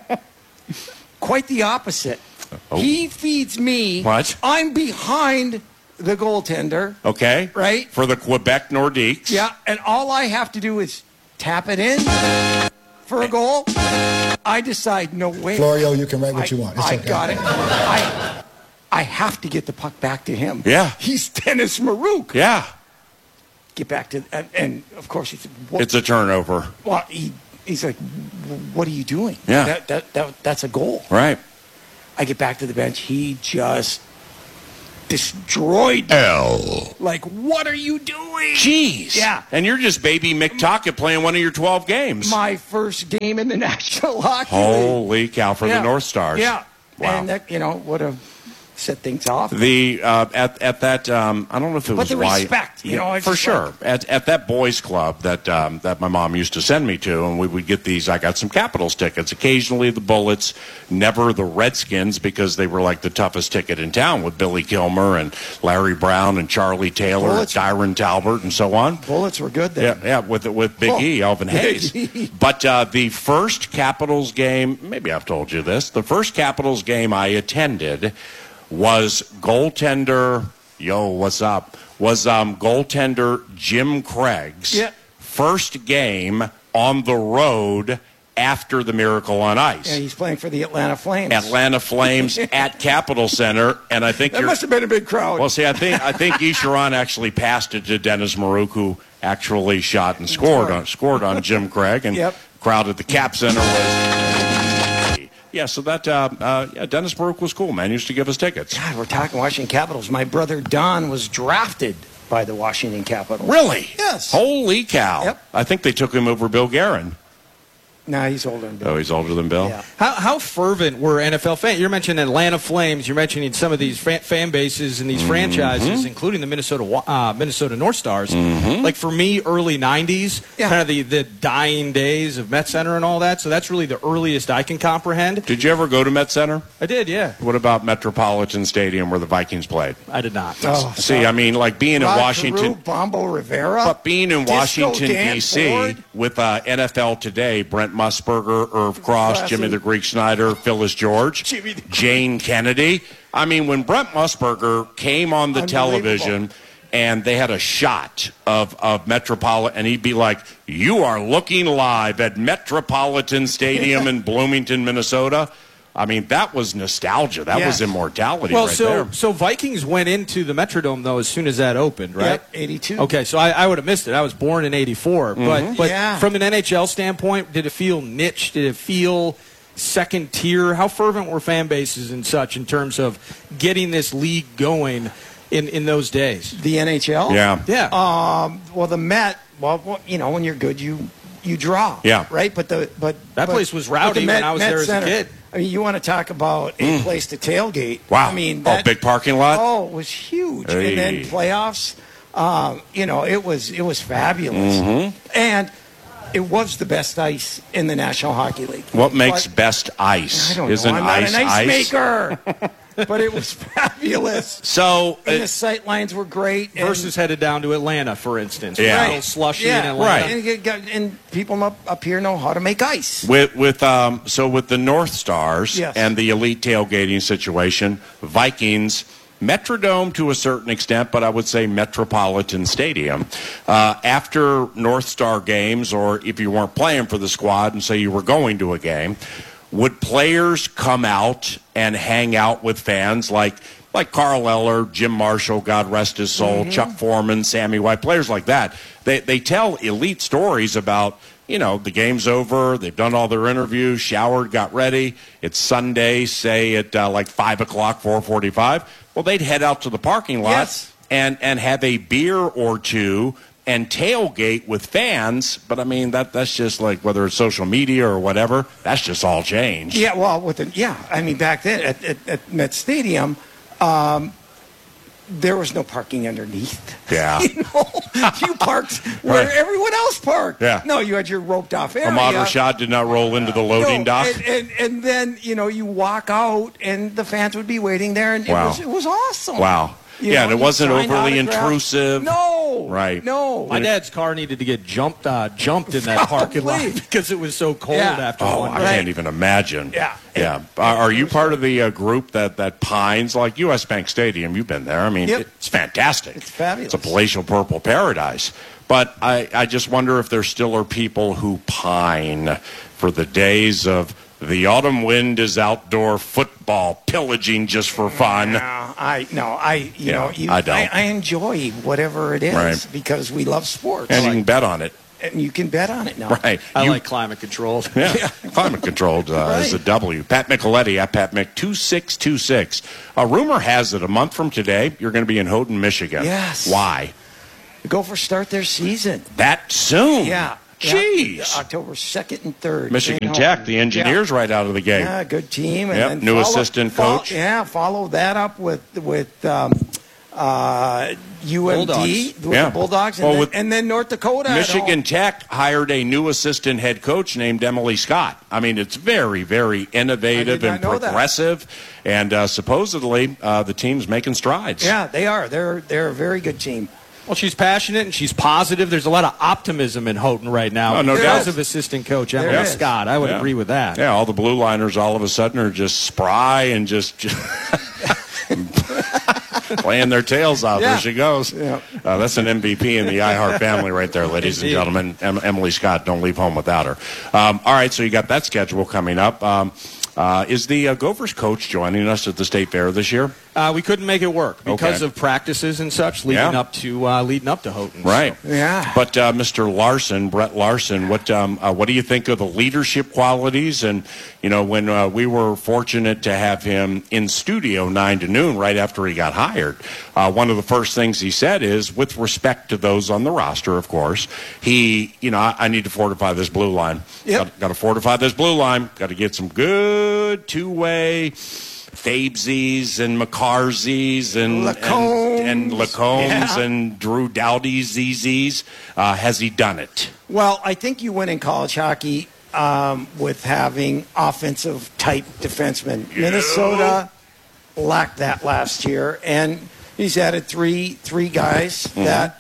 [SPEAKER 18] Quite the opposite.
[SPEAKER 1] Oh.
[SPEAKER 18] He feeds me.
[SPEAKER 1] What?
[SPEAKER 18] I'm behind the goaltender.
[SPEAKER 1] Okay.
[SPEAKER 18] Right?
[SPEAKER 1] For the Quebec Nordiques.
[SPEAKER 18] Yeah, and all I have to do is tap it in for a goal. I decide, no way.
[SPEAKER 20] Florio, you can write what
[SPEAKER 18] I,
[SPEAKER 20] you want. It's
[SPEAKER 18] I
[SPEAKER 20] okay.
[SPEAKER 18] got it. I, I have to get the puck back to him.
[SPEAKER 1] Yeah.
[SPEAKER 18] He's Dennis Marouk.
[SPEAKER 1] Yeah.
[SPEAKER 18] Get back to, and, and of course he said, what?
[SPEAKER 1] It's a turnover.
[SPEAKER 18] Well, he, he's like, what are you doing?
[SPEAKER 1] Yeah.
[SPEAKER 18] That, that, that, that's a goal.
[SPEAKER 1] Right.
[SPEAKER 18] I get back to the bench. He just destroyed me.
[SPEAKER 5] L.
[SPEAKER 18] Like, what are you doing?
[SPEAKER 1] Jeez.
[SPEAKER 18] Yeah.
[SPEAKER 1] And you're just baby McTockett playing one of your twelve games.
[SPEAKER 18] My first game in the National Hockey
[SPEAKER 1] Holy
[SPEAKER 18] League.
[SPEAKER 1] cow, for
[SPEAKER 18] Yeah.
[SPEAKER 1] the North Stars.
[SPEAKER 18] Yeah.
[SPEAKER 1] Wow.
[SPEAKER 18] And that, you know, would have set things off.
[SPEAKER 1] The uh, at at that um, I don't know if it
[SPEAKER 18] But
[SPEAKER 1] was
[SPEAKER 18] the
[SPEAKER 1] why,
[SPEAKER 18] respect, you
[SPEAKER 1] yeah,
[SPEAKER 18] know, it's
[SPEAKER 1] for
[SPEAKER 18] just
[SPEAKER 1] sure.
[SPEAKER 18] like-
[SPEAKER 1] at at that boys' club that um, that my mom used to send me to, and we would get these. I got some Capitals tickets. Occasionally the Bullets, never the Redskins because they were like the toughest ticket in town with Billy Kilmer and Larry Brown and Charlie Taylor,
[SPEAKER 18] Bullets.
[SPEAKER 1] Dyron Talbert, and so on.
[SPEAKER 18] Bullets were good then.
[SPEAKER 1] Yeah, yeah, with with Big
[SPEAKER 18] Oh,
[SPEAKER 1] E, Alvin
[SPEAKER 18] Big
[SPEAKER 1] Hayes.
[SPEAKER 18] E.
[SPEAKER 1] But uh, the first Capitals game, maybe I've told you this, the first Capitals game I attended was goaltender, yo, what's up, was um, goaltender Jim Craig's
[SPEAKER 18] Yeah.
[SPEAKER 1] first game on the road after the Miracle on Ice.
[SPEAKER 18] Yeah, he's playing for the Atlanta Flames.
[SPEAKER 1] Atlanta Flames at Capitol Center, and I think
[SPEAKER 18] That
[SPEAKER 1] you're,
[SPEAKER 18] must have been a big crowd.
[SPEAKER 1] well, see, I think I think Isharon actually passed it to Dennis Marouk, who actually shot and scored on scored on Jim Craig, and
[SPEAKER 18] Yep.
[SPEAKER 1] crowd at the Cap Center was. Yeah, so that uh, uh, yeah, Dennis Marouk was cool, man. He used to give us tickets.
[SPEAKER 18] God, we're talking Washington Capitals. My brother Don was drafted by the Washington Capitals.
[SPEAKER 1] Really?
[SPEAKER 18] Yes.
[SPEAKER 1] Holy cow!
[SPEAKER 18] Yep.
[SPEAKER 1] I think they took him over Bill Guerin.
[SPEAKER 18] Nah, he's older than Bill.
[SPEAKER 1] Oh, he's older than Bill.
[SPEAKER 18] Yeah.
[SPEAKER 19] How, how fervent were N F L fans? You're mentioning Atlanta Flames. You're mentioning some of these fan, fan bases and these
[SPEAKER 1] Mm-hmm.
[SPEAKER 19] franchises, including the Minnesota Wa- uh, Minnesota North Stars.
[SPEAKER 1] Mm-hmm.
[SPEAKER 19] Like for me, early nineties,
[SPEAKER 18] Yeah.
[SPEAKER 19] kind of the, the dying days of Met Center and all that. So that's really the earliest I can comprehend.
[SPEAKER 1] Did you ever go to Met Center?
[SPEAKER 19] I did, yeah.
[SPEAKER 1] What about Metropolitan Stadium where the Vikings played?
[SPEAKER 19] I did not.
[SPEAKER 18] Oh,
[SPEAKER 1] See, I mean, like being in
[SPEAKER 18] Rod
[SPEAKER 1] Washington.
[SPEAKER 18] Carew, Bombo Rivera.
[SPEAKER 1] But being in
[SPEAKER 18] Disco
[SPEAKER 1] Washington,
[SPEAKER 18] Dan
[SPEAKER 1] D C,
[SPEAKER 18] Ford.
[SPEAKER 1] with uh, N F L Today, Brent Musburger, Irv Cross,
[SPEAKER 18] Classy.
[SPEAKER 1] Jimmy the Greek Snyder, Phyllis George,
[SPEAKER 18] Jimmy the Greek.
[SPEAKER 1] Jane Kennedy. I mean, when Brent Musburger came on the
[SPEAKER 18] Unbelievable.
[SPEAKER 1] television and they had a shot of, of Metropolitan, and he'd be like, "You are looking live at Metropolitan Stadium in Bloomington, Minnesota." I mean, that was nostalgia. That
[SPEAKER 18] Yeah.
[SPEAKER 1] was immortality
[SPEAKER 19] Well,
[SPEAKER 1] right
[SPEAKER 19] so
[SPEAKER 1] there.
[SPEAKER 19] so Vikings went into the Metrodome though as soon as that opened, right?
[SPEAKER 18] Yep, eighty-two.
[SPEAKER 19] Okay, so I, I would have missed it. I was born in eighty-four, but but
[SPEAKER 18] Yeah.
[SPEAKER 19] from an N H L standpoint, did it feel niche? Did it feel second tier? How fervent were fan bases and such in terms of getting this league going in in those days?
[SPEAKER 18] The N H L?
[SPEAKER 1] Yeah.
[SPEAKER 19] Yeah.
[SPEAKER 18] Um, well, the Met, well, well, you know, when you're good, you you draw.
[SPEAKER 1] Yeah.
[SPEAKER 18] Right? But the but
[SPEAKER 19] That
[SPEAKER 18] but-
[SPEAKER 19] place was
[SPEAKER 18] but
[SPEAKER 19] rowdy
[SPEAKER 18] the
[SPEAKER 19] when
[SPEAKER 18] Met-
[SPEAKER 19] I was
[SPEAKER 18] Met
[SPEAKER 19] there as a
[SPEAKER 18] Center,
[SPEAKER 19] kid.
[SPEAKER 18] I mean, you want to talk about a place to tailgate.
[SPEAKER 1] Wow.
[SPEAKER 18] I mean,
[SPEAKER 1] Oh,
[SPEAKER 18] that,
[SPEAKER 1] big parking lot?
[SPEAKER 18] Oh, it was huge.
[SPEAKER 1] Hey.
[SPEAKER 18] And then playoffs, um, you know, it was it was fabulous.
[SPEAKER 1] Mhm.
[SPEAKER 18] And it was the best ice in the National Hockey League.
[SPEAKER 1] What makes
[SPEAKER 18] But-
[SPEAKER 1] best ice?
[SPEAKER 18] I don't
[SPEAKER 1] Isn't
[SPEAKER 18] know. I'm not
[SPEAKER 1] ice
[SPEAKER 18] an ice,
[SPEAKER 1] ice?
[SPEAKER 18] maker. But it was fabulous.
[SPEAKER 1] So,
[SPEAKER 18] And
[SPEAKER 1] uh,
[SPEAKER 18] the sight lines were great. and-
[SPEAKER 19] Versus headed down to Atlanta, for instance.
[SPEAKER 1] Yeah.
[SPEAKER 19] A little slushy
[SPEAKER 18] yeah,
[SPEAKER 19] in Atlanta.
[SPEAKER 18] And, you got- and people up, up here know how to make ice.
[SPEAKER 1] With with um so with the North Stars
[SPEAKER 18] Yes.
[SPEAKER 1] and the elite tailgating situation, Vikings, Metrodome to a certain extent, but I would say Metropolitan Stadium. Uh, after North Star games, or if you weren't playing for the squad and say you were going to a game, would players come out and hang out with fans like like Carl Eller, Jim Marshall, God rest his soul,
[SPEAKER 18] Mm-hmm.
[SPEAKER 1] Chuck Foreman, Sammy White, players like that? They they tell elite stories about, you know, the game's over, they've done all their interviews, showered, got ready. It's Sunday, say at uh, like five o'clock, four forty-five. Well, they'd head out to the parking lot
[SPEAKER 18] Yes.
[SPEAKER 1] and, and have a beer or two and tailgate with fans. But, I mean, that that's just like whether it's social media or whatever, that's just all changed.
[SPEAKER 18] Yeah, well, with the, yeah, I mean, back then at, at, at Met Stadium, um, there was no parking underneath.
[SPEAKER 1] Yeah.
[SPEAKER 18] You know, you parked where
[SPEAKER 1] Right.
[SPEAKER 18] everyone else parked.
[SPEAKER 1] Yeah.
[SPEAKER 18] No, you had your roped off area.
[SPEAKER 1] Ahmad Rashad did not roll into the loading
[SPEAKER 18] No,
[SPEAKER 1] dock.
[SPEAKER 18] And, and, and then, you know, you walk out and the fans would be waiting there, and
[SPEAKER 1] Wow.
[SPEAKER 18] it, was, it was awesome.
[SPEAKER 1] Wow.
[SPEAKER 18] You
[SPEAKER 1] yeah,
[SPEAKER 18] know,
[SPEAKER 1] and it
[SPEAKER 18] you
[SPEAKER 1] wasn't
[SPEAKER 18] signed
[SPEAKER 1] overly
[SPEAKER 18] autographs.
[SPEAKER 1] intrusive.
[SPEAKER 18] No,
[SPEAKER 1] Right.
[SPEAKER 18] no.
[SPEAKER 19] My dad's car needed to get jumped uh, jumped in that parking lot because it was so cold
[SPEAKER 18] Yeah.
[SPEAKER 19] after
[SPEAKER 1] Oh,
[SPEAKER 19] one.
[SPEAKER 1] I
[SPEAKER 19] day.
[SPEAKER 1] can't even imagine.
[SPEAKER 18] Yeah.
[SPEAKER 1] Yeah. Are, are you part of the uh, group that, that pines, like U S Bank Stadium? You've been there. I mean,
[SPEAKER 18] Yep.
[SPEAKER 1] it's fantastic.
[SPEAKER 18] It's fabulous.
[SPEAKER 1] It's a palatial purple paradise. But I, I just wonder if there still are people who pine for the days of the autumn wind is outdoor football pillaging just for fun.
[SPEAKER 18] No, I no, I you
[SPEAKER 1] Yeah,
[SPEAKER 18] know you,
[SPEAKER 1] I don't.
[SPEAKER 18] I, I enjoy whatever it is
[SPEAKER 1] Right.
[SPEAKER 18] because we love sports.
[SPEAKER 1] And you can bet on it.
[SPEAKER 18] and you can bet on it now.
[SPEAKER 1] Right.
[SPEAKER 19] I
[SPEAKER 1] You-
[SPEAKER 19] like climate controlled.
[SPEAKER 1] Yeah, climate controlled uh,
[SPEAKER 18] Right.
[SPEAKER 1] is a W. Pat Micheletti at Pat Mick two six two six. A rumor has it a month from today you're going to be in Houghton, Michigan.
[SPEAKER 18] Yes.
[SPEAKER 1] Why?
[SPEAKER 18] The Gophers start their season.
[SPEAKER 1] That soon?
[SPEAKER 18] Yeah.
[SPEAKER 1] Jeez.
[SPEAKER 18] Yeah. October second and third.
[SPEAKER 1] Michigan
[SPEAKER 18] in
[SPEAKER 1] Tech,
[SPEAKER 18] Houghton.
[SPEAKER 1] the engineers right out of the gate.
[SPEAKER 18] Yeah, good team. And
[SPEAKER 1] Yep,
[SPEAKER 18] then
[SPEAKER 1] new
[SPEAKER 18] follow-
[SPEAKER 1] assistant
[SPEAKER 18] follow-
[SPEAKER 1] coach.
[SPEAKER 18] Yeah, follow that up with with um, uh, U M D
[SPEAKER 19] Bulldogs.
[SPEAKER 18] with
[SPEAKER 1] Yeah.
[SPEAKER 18] the Bulldogs, and,
[SPEAKER 1] Well,
[SPEAKER 18] then,
[SPEAKER 1] with
[SPEAKER 18] and then North Dakota. at
[SPEAKER 1] Michigan
[SPEAKER 18] home.
[SPEAKER 1] Tech hired a new assistant head coach named Emily Scott. I mean, it's very, very innovative
[SPEAKER 18] I did
[SPEAKER 1] and
[SPEAKER 18] not know that.
[SPEAKER 1] progressive, and uh, supposedly uh, the team's making strides.
[SPEAKER 18] Yeah, they are. They're they're a very good team.
[SPEAKER 19] Well, she's passionate and she's positive. There's a lot of optimism in Houghton right now
[SPEAKER 1] Oh, no
[SPEAKER 19] because
[SPEAKER 1] doubt.
[SPEAKER 19] of assistant coach
[SPEAKER 18] There
[SPEAKER 19] Emily
[SPEAKER 18] is.
[SPEAKER 19] Scott. I would
[SPEAKER 1] Yeah.
[SPEAKER 19] agree with that.
[SPEAKER 1] Yeah, all the blue liners all of a sudden are just spry and just, just laying their tails out.
[SPEAKER 18] Yeah.
[SPEAKER 1] There she goes.
[SPEAKER 18] Yeah.
[SPEAKER 1] Uh, that's an M V P in the iHeart family right there, ladies and
[SPEAKER 19] Indeed.
[SPEAKER 1] gentlemen. Em- Emily Scott, don't leave home without her. Um, all right, so you got that schedule coming up. Um, uh, is the uh, Gophers coach joining us at the State Fair this year?
[SPEAKER 19] Uh, we couldn't make it work because
[SPEAKER 1] Okay.
[SPEAKER 19] of practices and such leading
[SPEAKER 1] Yeah.
[SPEAKER 19] up to uh, leading up to Houghton.
[SPEAKER 1] Right.
[SPEAKER 18] Yeah.
[SPEAKER 1] But uh, Mister Larson, Brett Larson, what um, uh, what do you think of the leadership qualities? And you know, when uh, we were fortunate to have him in studio nine to noon right after he got hired, uh, one of the first things he said is, with respect to those on the roster, of course, he, you know, I, I need to fortify this blue line.
[SPEAKER 18] Yep.
[SPEAKER 1] Got, got to fortify this blue line. Got to get some good two-way. Fabesies and McCarthy's and
[SPEAKER 18] Lacombs.
[SPEAKER 1] and, and Lacombs
[SPEAKER 18] Yeah.
[SPEAKER 1] and Drew Dowdy's Z Z's. Uh, has he done it?
[SPEAKER 18] Well, I think you win in college hockey um, with having offensive type defensemen. Minnesota lacked that last year, and he's added three three guys
[SPEAKER 1] Mm-hmm.
[SPEAKER 18] that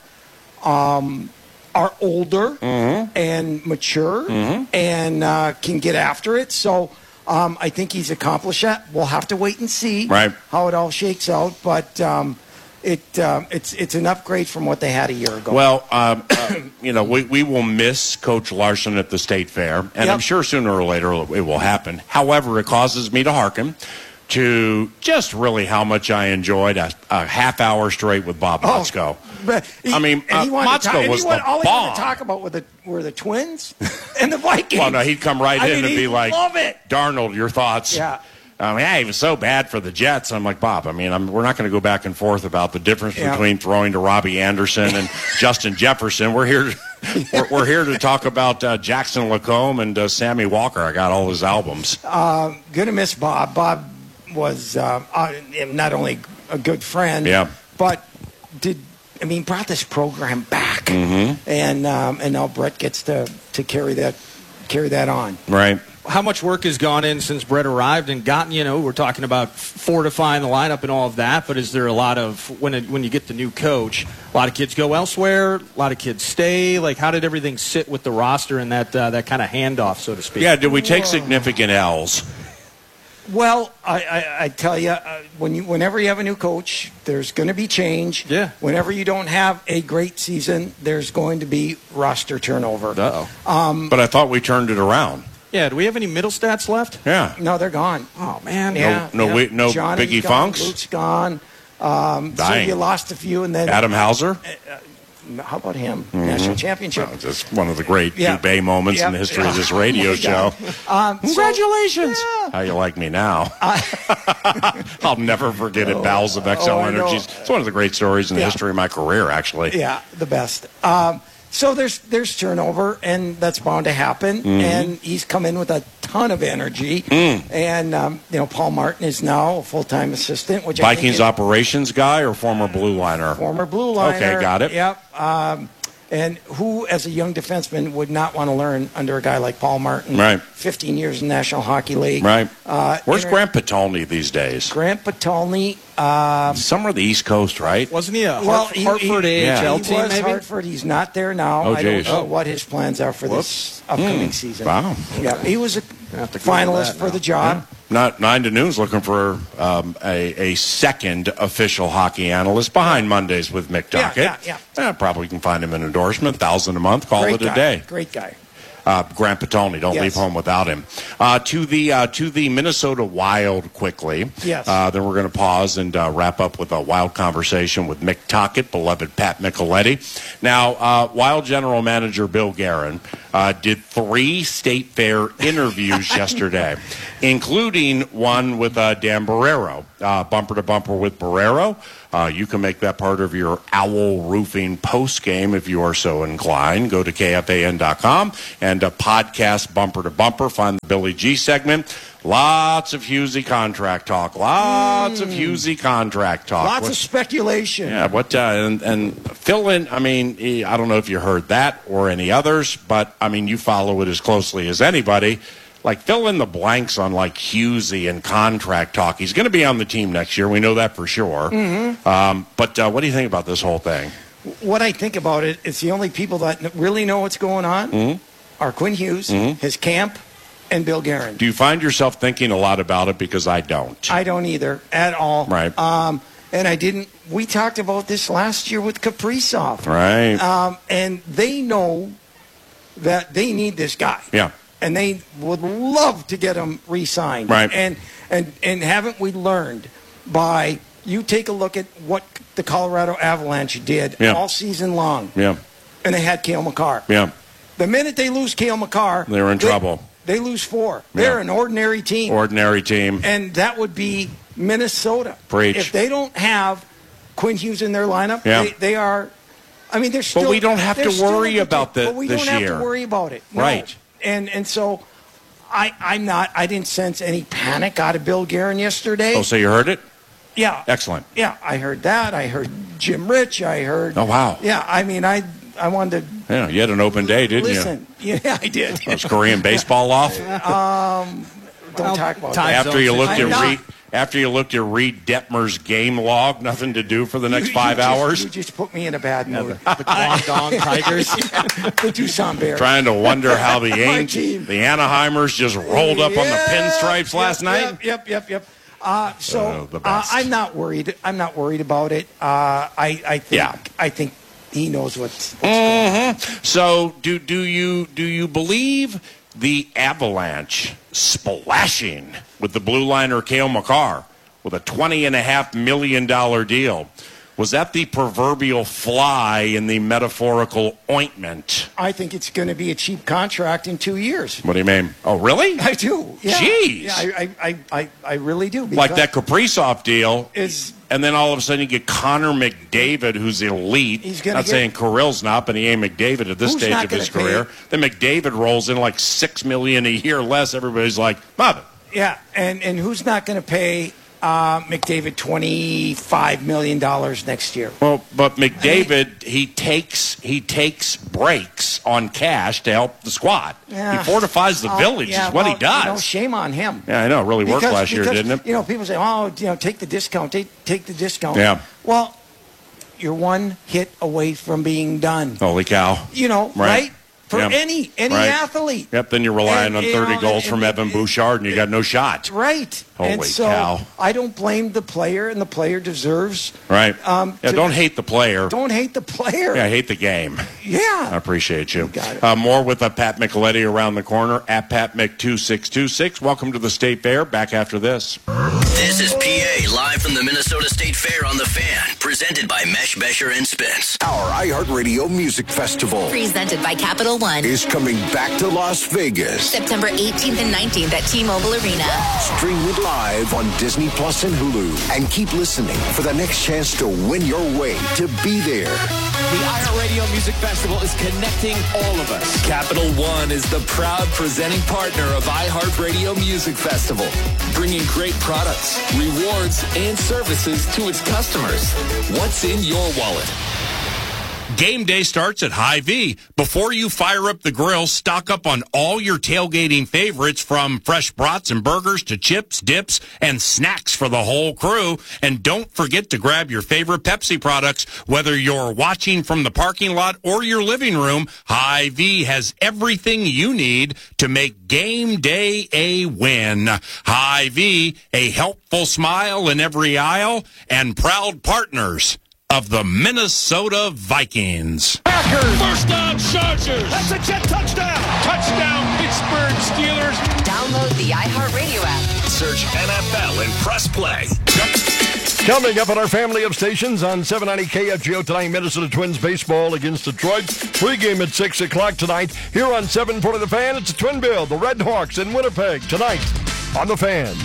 [SPEAKER 18] um, are older
[SPEAKER 1] Mm-hmm.
[SPEAKER 18] and mature and uh, can get after it. So um, I think he's accomplished that. We'll have to wait and see
[SPEAKER 1] Right.
[SPEAKER 18] how it all shakes out, but. Um, It um, it's it's an upgrade from what they had a year ago.
[SPEAKER 1] Well, um, uh, you know, we, we will miss Coach Larson at the State Fair, and
[SPEAKER 18] Yep.
[SPEAKER 1] I'm sure sooner or later it will happen. However, it causes me to hearken to just really how much I enjoyed a, a half hour straight with Bob Motzko.
[SPEAKER 18] But he-
[SPEAKER 1] I mean,
[SPEAKER 18] and he
[SPEAKER 1] uh,
[SPEAKER 18] wanted to
[SPEAKER 1] Motzko
[SPEAKER 18] talk- and
[SPEAKER 1] was
[SPEAKER 18] he wanted,
[SPEAKER 1] the
[SPEAKER 18] all he
[SPEAKER 1] bomb.
[SPEAKER 18] wanted to talk about were the were the Twins and the Vikings.
[SPEAKER 1] Well, no, he'd come right
[SPEAKER 18] I
[SPEAKER 1] in
[SPEAKER 18] mean,
[SPEAKER 1] and
[SPEAKER 18] he'd
[SPEAKER 1] be like,
[SPEAKER 18] love it.
[SPEAKER 1] Darnold, your thoughts?
[SPEAKER 18] Yeah.
[SPEAKER 1] Um, yeah, he was so bad for the Jets. I'm like, Bob, I mean, I'm, we're not going to go back and forth about the difference
[SPEAKER 18] Yeah.
[SPEAKER 1] between throwing to Robbie Anderson and Justin Jefferson. We're here to, we're, we're here to talk about uh, Jackson Lacombe and uh, Sammy Walker. I got all his albums.
[SPEAKER 18] Um, gonna miss Bob. Bob was uh, uh, not only a good friend,
[SPEAKER 1] Yeah.
[SPEAKER 18] but did I mean brought this program back,
[SPEAKER 1] Mm-hmm.
[SPEAKER 18] and um, and now Brett gets to to carry that carry that on.
[SPEAKER 1] Right.
[SPEAKER 19] How much work has gone in since Brett arrived and gotten, you know, we're talking about fortifying the lineup and all of that, but is there a lot of, when it, when you get the new coach, a lot of kids go elsewhere, a lot of kids stay? Like, how did everything sit with the roster and that uh, that kind of handoff, so to speak?
[SPEAKER 1] Yeah, did we take significant L's?
[SPEAKER 18] Well, I, I, I tell you, uh, when you, whenever you have a new coach, there's going to be change.
[SPEAKER 19] Yeah.
[SPEAKER 18] Whenever you don't have a great season, there's going to be roster turnover.
[SPEAKER 19] Uh-oh.
[SPEAKER 18] Um,
[SPEAKER 1] But I thought we turned it around.
[SPEAKER 19] Yeah, do we have any middle stats left?
[SPEAKER 1] Yeah.
[SPEAKER 18] no, they're gone.
[SPEAKER 19] Oh, man.
[SPEAKER 18] Yeah,
[SPEAKER 1] no
[SPEAKER 18] yeah.
[SPEAKER 1] we- no
[SPEAKER 18] Johnny's
[SPEAKER 1] Biggie
[SPEAKER 18] gone,
[SPEAKER 1] Funks?
[SPEAKER 18] Luke's gone. Um, so
[SPEAKER 1] Dang.
[SPEAKER 18] you lost a few, and then
[SPEAKER 1] Adam Hauser?
[SPEAKER 18] how about him? National championship.
[SPEAKER 1] Well, it's one of the great
[SPEAKER 18] Yeah.
[SPEAKER 1] Bay moments in
[SPEAKER 18] Yeah.
[SPEAKER 1] the history of this
[SPEAKER 18] Oh,
[SPEAKER 1] radio
[SPEAKER 18] my
[SPEAKER 1] show.
[SPEAKER 18] God. Um, so-
[SPEAKER 1] Congratulations!
[SPEAKER 18] Yeah.
[SPEAKER 1] How you like me now? I'll never forget it. Bowels of X L
[SPEAKER 18] Oh, I know.
[SPEAKER 1] Energies. It's one of the great stories in the
[SPEAKER 18] Yeah.
[SPEAKER 1] history of my career, actually.
[SPEAKER 18] Yeah, the best. Um, so there's there's turnover, and that's bound to happen.
[SPEAKER 1] Mm-hmm.
[SPEAKER 18] And he's come in with a ton of energy.
[SPEAKER 1] Mm.
[SPEAKER 18] And um, you know, Paul Martin is now a full time assistant, which I think
[SPEAKER 1] Vikings
[SPEAKER 18] is
[SPEAKER 1] operations guy or former blue liner?
[SPEAKER 18] former blue liner.
[SPEAKER 1] Okay, got it.
[SPEAKER 18] Yep. Um, And who, as a young defenseman, would not want to learn under a guy like Paul Martin?
[SPEAKER 1] Right.
[SPEAKER 18] fifteen years in the National Hockey League.
[SPEAKER 1] Right.
[SPEAKER 18] Uh,
[SPEAKER 1] Where's
[SPEAKER 18] inter-
[SPEAKER 1] Grant Patolny these days?
[SPEAKER 18] Grant Patolny. Um,
[SPEAKER 1] Somewhere on the East Coast, right?
[SPEAKER 19] Wasn't he a
[SPEAKER 18] well,
[SPEAKER 19] Hart-
[SPEAKER 18] he,
[SPEAKER 19] Hartford
[SPEAKER 18] he,
[SPEAKER 19] A H L
[SPEAKER 18] he
[SPEAKER 19] team,
[SPEAKER 18] was
[SPEAKER 19] maybe?
[SPEAKER 18] Hartford. He's not there now.
[SPEAKER 1] Oh,
[SPEAKER 18] I don't
[SPEAKER 1] geez.
[SPEAKER 18] know
[SPEAKER 1] Oh.
[SPEAKER 18] what his plans are for this upcoming
[SPEAKER 1] Mm.
[SPEAKER 18] season.
[SPEAKER 1] Wow.
[SPEAKER 18] Yeah, he was a
[SPEAKER 19] have to Google
[SPEAKER 18] finalist
[SPEAKER 19] that
[SPEAKER 18] for
[SPEAKER 19] now.
[SPEAKER 18] the job.
[SPEAKER 1] Not nine to noon's looking for um, a, a second official hockey analyst behind Mondays with Mick
[SPEAKER 18] Yeah,
[SPEAKER 1] Dockett.
[SPEAKER 18] yeah, yeah.
[SPEAKER 1] Eh, probably can find him an endorsement, thousand a month. Call
[SPEAKER 18] Great
[SPEAKER 1] it a
[SPEAKER 18] guy.
[SPEAKER 1] day.
[SPEAKER 18] Great guy.
[SPEAKER 1] Uh, Grant Patolny, don't
[SPEAKER 18] Yes.
[SPEAKER 1] leave home without him. Uh, to the uh, to the Minnesota Wild quickly.
[SPEAKER 18] Yes.
[SPEAKER 1] Uh, then we're going to pause and uh, wrap up with a Wild conversation with Mick Tocchet, beloved Pat Micheletti. Now, uh, Wild General Manager Bill Guerin uh, did three State Fair interviews yesterday, including one with uh, Dan Barrero, uh, bumper to bumper with Barrero. Uh, you can make that part of your Owl Roofing post game if you are so inclined. Go to K F A N dot com and uh, podcast Bumper to Bumper. Find the Billy G segment. Lots of Husey contract talk. Lots
[SPEAKER 18] Mm.
[SPEAKER 1] of Husey contract talk.
[SPEAKER 18] Lots
[SPEAKER 1] What-
[SPEAKER 18] of speculation.
[SPEAKER 1] yeah, what uh, and, and fill in. I mean, eh, I don't know if you heard that or any others, but I mean, you follow it as closely as anybody. Like, fill in the blanks on like Husey and contract talk. He's going to be on the team next year. We know that for sure.
[SPEAKER 18] Mhm.
[SPEAKER 1] Um, but uh, what do you think about this whole thing?
[SPEAKER 18] What I think about it is the only people that n- really know what's going on
[SPEAKER 1] Mhm.
[SPEAKER 18] are Quinn Hughes,
[SPEAKER 1] Mhm.
[SPEAKER 18] his camp, and Bill Guerin.
[SPEAKER 1] Do you find yourself thinking a lot about it? Because I don't.
[SPEAKER 18] I don't either at all.
[SPEAKER 1] Right.
[SPEAKER 18] Um, and I didn't. We talked about this last year with Kaprizov.
[SPEAKER 1] Right.
[SPEAKER 18] Um, and they know that they need this guy.
[SPEAKER 1] Yeah.
[SPEAKER 18] And they would love to get him re-signed.
[SPEAKER 1] Right.
[SPEAKER 18] And and and haven't we learned by you take a look at what the Colorado Avalanche did
[SPEAKER 1] Yeah.
[SPEAKER 18] all season long,
[SPEAKER 1] Yeah.
[SPEAKER 18] and they had Cale Makar.
[SPEAKER 1] Yeah.
[SPEAKER 18] The minute they lose Cale Makar,
[SPEAKER 1] They're in
[SPEAKER 18] they-
[SPEAKER 1] trouble.
[SPEAKER 18] They lose four. They're
[SPEAKER 1] Yeah.
[SPEAKER 18] an ordinary team.
[SPEAKER 1] Ordinary team.
[SPEAKER 18] And that would be Minnesota.
[SPEAKER 1] Preach.
[SPEAKER 18] If they don't have Quinn Hughes in their lineup,
[SPEAKER 1] Yeah.
[SPEAKER 18] they, they are. I mean, they're still.
[SPEAKER 1] we don't have
[SPEAKER 18] they're
[SPEAKER 1] to
[SPEAKER 18] still
[SPEAKER 1] worry
[SPEAKER 18] a good
[SPEAKER 1] about
[SPEAKER 18] team,
[SPEAKER 1] the-
[SPEAKER 18] But we
[SPEAKER 1] this
[SPEAKER 18] don't have
[SPEAKER 1] year.
[SPEAKER 18] to worry about it. No.
[SPEAKER 1] Right.
[SPEAKER 18] And and so, I I'm not. I didn't sense any panic out of Bill Guerin yesterday.
[SPEAKER 1] Oh, so you heard it?
[SPEAKER 18] Yeah.
[SPEAKER 1] Excellent.
[SPEAKER 18] Yeah, I heard that. I heard Jim Rich. I heard.
[SPEAKER 1] Oh, wow.
[SPEAKER 18] Yeah, I mean, I I wanted to
[SPEAKER 1] Yeah, you had an open day, didn't
[SPEAKER 18] listen. Yeah, I did.
[SPEAKER 1] you? Was Korean baseball off?
[SPEAKER 18] Um, don't talk about that.
[SPEAKER 1] After you looked
[SPEAKER 18] I'm
[SPEAKER 1] at
[SPEAKER 18] not-
[SPEAKER 1] Reed, after you looked at Reed Detmer's game log, nothing to do for the next
[SPEAKER 18] You-
[SPEAKER 1] five
[SPEAKER 18] you just-
[SPEAKER 1] hours.
[SPEAKER 18] You just put me in a bad mood.
[SPEAKER 19] The Guangdong Tigers.
[SPEAKER 18] The Tucson Bears.
[SPEAKER 1] Trying to wonder how the
[SPEAKER 18] My
[SPEAKER 1] Ainge,
[SPEAKER 18] team.
[SPEAKER 1] the Anaheimers just rolled up on the
[SPEAKER 18] Yep,
[SPEAKER 1] pinstripes last
[SPEAKER 18] yep,
[SPEAKER 1] night.
[SPEAKER 18] Yep, yep, yep, yep. Uh, so
[SPEAKER 1] Oh, the
[SPEAKER 18] uh,
[SPEAKER 1] best.
[SPEAKER 18] I'm not worried. I'm not worried about it. Uh, I, I think.
[SPEAKER 1] Yeah.
[SPEAKER 18] I think he knows what's.
[SPEAKER 1] Mhm. So do do you do you believe the Avalanche splashing with the blue liner Cale Makar with a twenty and a half million dollar deal? Was that the proverbial fly in the metaphorical ointment?
[SPEAKER 18] I think it's going to be a cheap contract in two years.
[SPEAKER 1] What do you mean? Oh, really?
[SPEAKER 18] I do. Yeah.
[SPEAKER 1] Jeez.
[SPEAKER 18] Yeah, I, I, I, I really do.
[SPEAKER 1] Like
[SPEAKER 18] because
[SPEAKER 1] that Kaprizov deal,
[SPEAKER 18] is,
[SPEAKER 1] and then all of a sudden you get Connor McDavid, who's elite.
[SPEAKER 18] He's gonna
[SPEAKER 1] not
[SPEAKER 18] get-
[SPEAKER 1] saying Kirill's not, but he ain't McDavid at this
[SPEAKER 18] Who's
[SPEAKER 1] stage
[SPEAKER 18] not
[SPEAKER 1] of his
[SPEAKER 18] gonna
[SPEAKER 1] career.
[SPEAKER 18] pay-
[SPEAKER 1] Then McDavid rolls in like six million a year less. Everybody's like, "Mother."
[SPEAKER 18] Yeah, and and who's not going to pay uh, McDavid twenty-five million dollars next year?
[SPEAKER 1] Well, but McDavid, he takes he takes breaks on cash to help the squad.
[SPEAKER 18] Yeah.
[SPEAKER 1] He fortifies the
[SPEAKER 18] Oh,
[SPEAKER 1] village.
[SPEAKER 18] yeah,
[SPEAKER 1] is what
[SPEAKER 18] well,
[SPEAKER 1] he does.
[SPEAKER 18] You know, shame on him.
[SPEAKER 1] Yeah, I know. It really worked
[SPEAKER 18] Because-
[SPEAKER 1] last year,
[SPEAKER 18] because,
[SPEAKER 1] didn't it?
[SPEAKER 18] You know, people say, "Oh, you know, take the discount, take take the discount."
[SPEAKER 1] Yeah.
[SPEAKER 18] Well, you're one hit away from being done.
[SPEAKER 1] Holy cow!
[SPEAKER 18] You know,
[SPEAKER 1] Right.
[SPEAKER 18] right? For
[SPEAKER 1] Yeah.
[SPEAKER 18] any any
[SPEAKER 1] Right.
[SPEAKER 18] athlete.
[SPEAKER 1] Yep. Then you're relying
[SPEAKER 18] And,
[SPEAKER 1] on
[SPEAKER 18] you
[SPEAKER 1] thirty
[SPEAKER 18] know,
[SPEAKER 1] goals
[SPEAKER 18] and-
[SPEAKER 1] from
[SPEAKER 18] and-
[SPEAKER 1] Evan Bouchard, and you got no shot.
[SPEAKER 18] Right.
[SPEAKER 1] Holy
[SPEAKER 18] and so
[SPEAKER 1] cow.
[SPEAKER 18] I don't blame the player, and the player deserves.
[SPEAKER 1] Right.
[SPEAKER 18] Um,
[SPEAKER 1] yeah.
[SPEAKER 18] to-
[SPEAKER 1] Don't hate the player.
[SPEAKER 18] Don't hate the player.
[SPEAKER 1] Yeah, I hate the game.
[SPEAKER 18] Yeah.
[SPEAKER 1] I appreciate you.
[SPEAKER 18] got it.
[SPEAKER 1] Uh, more with uh, Pat Micheletti around the corner at Pat Mick two six two six. Welcome to the State Fair. Back after this.
[SPEAKER 6] This is P A live from the Minnesota State Fair on the Fan, presented by Mesh Besher and Spence.
[SPEAKER 5] Our iHeartRadio Music Festival
[SPEAKER 20] Presented by Capital One.
[SPEAKER 5] is coming back to Las Vegas.
[SPEAKER 20] September eighteenth and nineteenth at T-Mobile Arena.
[SPEAKER 5] Stream it live on Disney Plus and Hulu. And keep listening for the next chance to win your way to be there.
[SPEAKER 2] The iHeartRadio Music Festival is connecting all of us. Capital One is the proud presenting partner of iHeartRadio Music Festival, bringing great products, rewards, and services to its customers. What's in your wallet?
[SPEAKER 1] Game day starts at Hy-Vee. Before you fire up the grill, stock up on all your tailgating favorites, from fresh brats and burgers to chips, dips, and snacks for the whole crew. And don't forget to grab your favorite Pepsi products. Whether you're watching from the parking lot or your living room, Hy-Vee has everything you need to make game day a win. Hy-Vee, a helpful smile in every aisle, and proud partners of the Minnesota Vikings.
[SPEAKER 2] Packers. First down, Chargers. That's a jet touchdown. Touchdown, Pittsburgh Steelers.
[SPEAKER 20] Download the iHeartRadio app.
[SPEAKER 6] Search N F L and press play.
[SPEAKER 21] Coming up on our family of stations on seven ninety K F G O tonight, Minnesota Twins baseball against Detroit. Pregame at six o'clock tonight. Here on seven forty The Fan, it's a twin bill, the Red Hawks in Winnipeg tonight on The Fan.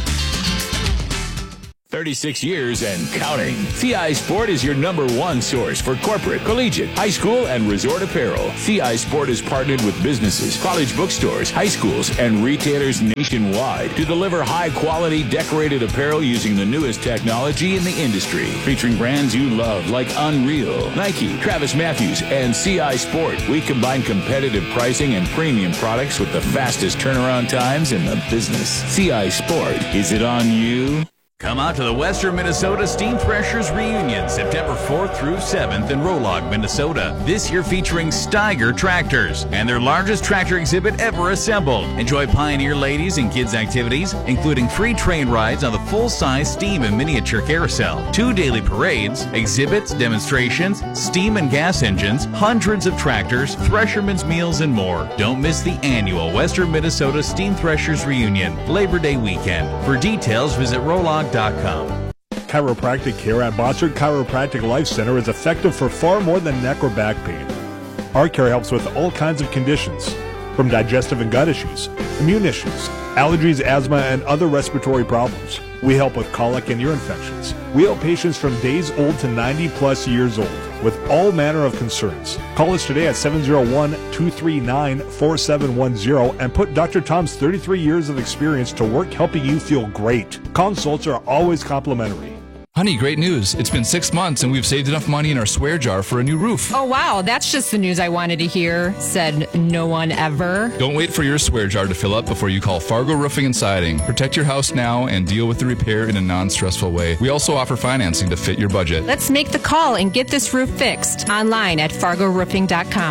[SPEAKER 22] thirty-six years and counting. C I Sport is your number one source for corporate, collegiate, high school, and resort apparel. C I Sport is partnered with businesses, college bookstores, high schools, and retailers nationwide to deliver high-quality decorated apparel using the newest technology in the industry. Featuring brands you love like Unreal, Nike, Travis Matthews, and C I Sport. We combine competitive pricing and premium products with the fastest turnaround times in the business. C I Sport. Is it on you?
[SPEAKER 12] Come out to the Western Minnesota Steam Threshers Reunion, September fourth through seventh in Rolog, Minnesota. This year featuring Steiger tractors and their largest tractor exhibit ever assembled. Enjoy Pioneer ladies and kids activities, including free train rides on the full-size steam and miniature carousel, two daily parades, exhibits, demonstrations, steam and gas engines, hundreds of tractors, threshermen's meals, and more. Don't miss the annual Western Minnesota Steam Threshers Reunion, Labor Day weekend. For details, visit Rolog dot com.
[SPEAKER 11] Chiropractic care at Botsford Chiropractic Life Center is effective for far more than neck or back pain. Our care helps with all kinds of conditions, from digestive and gut issues, immune issues, allergies, asthma, and other respiratory problems. We help with colic and ear infections. We help patients from days old to ninety plus years old with all manner of concerns. Call us today at seven oh one, two three nine, four seven one zero and put Doctor Tom's thirty-three years of experience to work helping you feel great. Consults are always complimentary.
[SPEAKER 23] Honey, great news. It's been six months and we've saved enough money in our swear jar for a new roof.
[SPEAKER 24] Oh, wow. That's just the news I wanted to hear, said no one ever.
[SPEAKER 23] Don't wait for your swear jar to fill up before you call Fargo Roofing and Siding. Protect your house now and deal with the repair in a non-stressful way. We also offer financing to fit your budget.
[SPEAKER 24] Let's make the call and get this roof fixed online at fargo roofing dot com.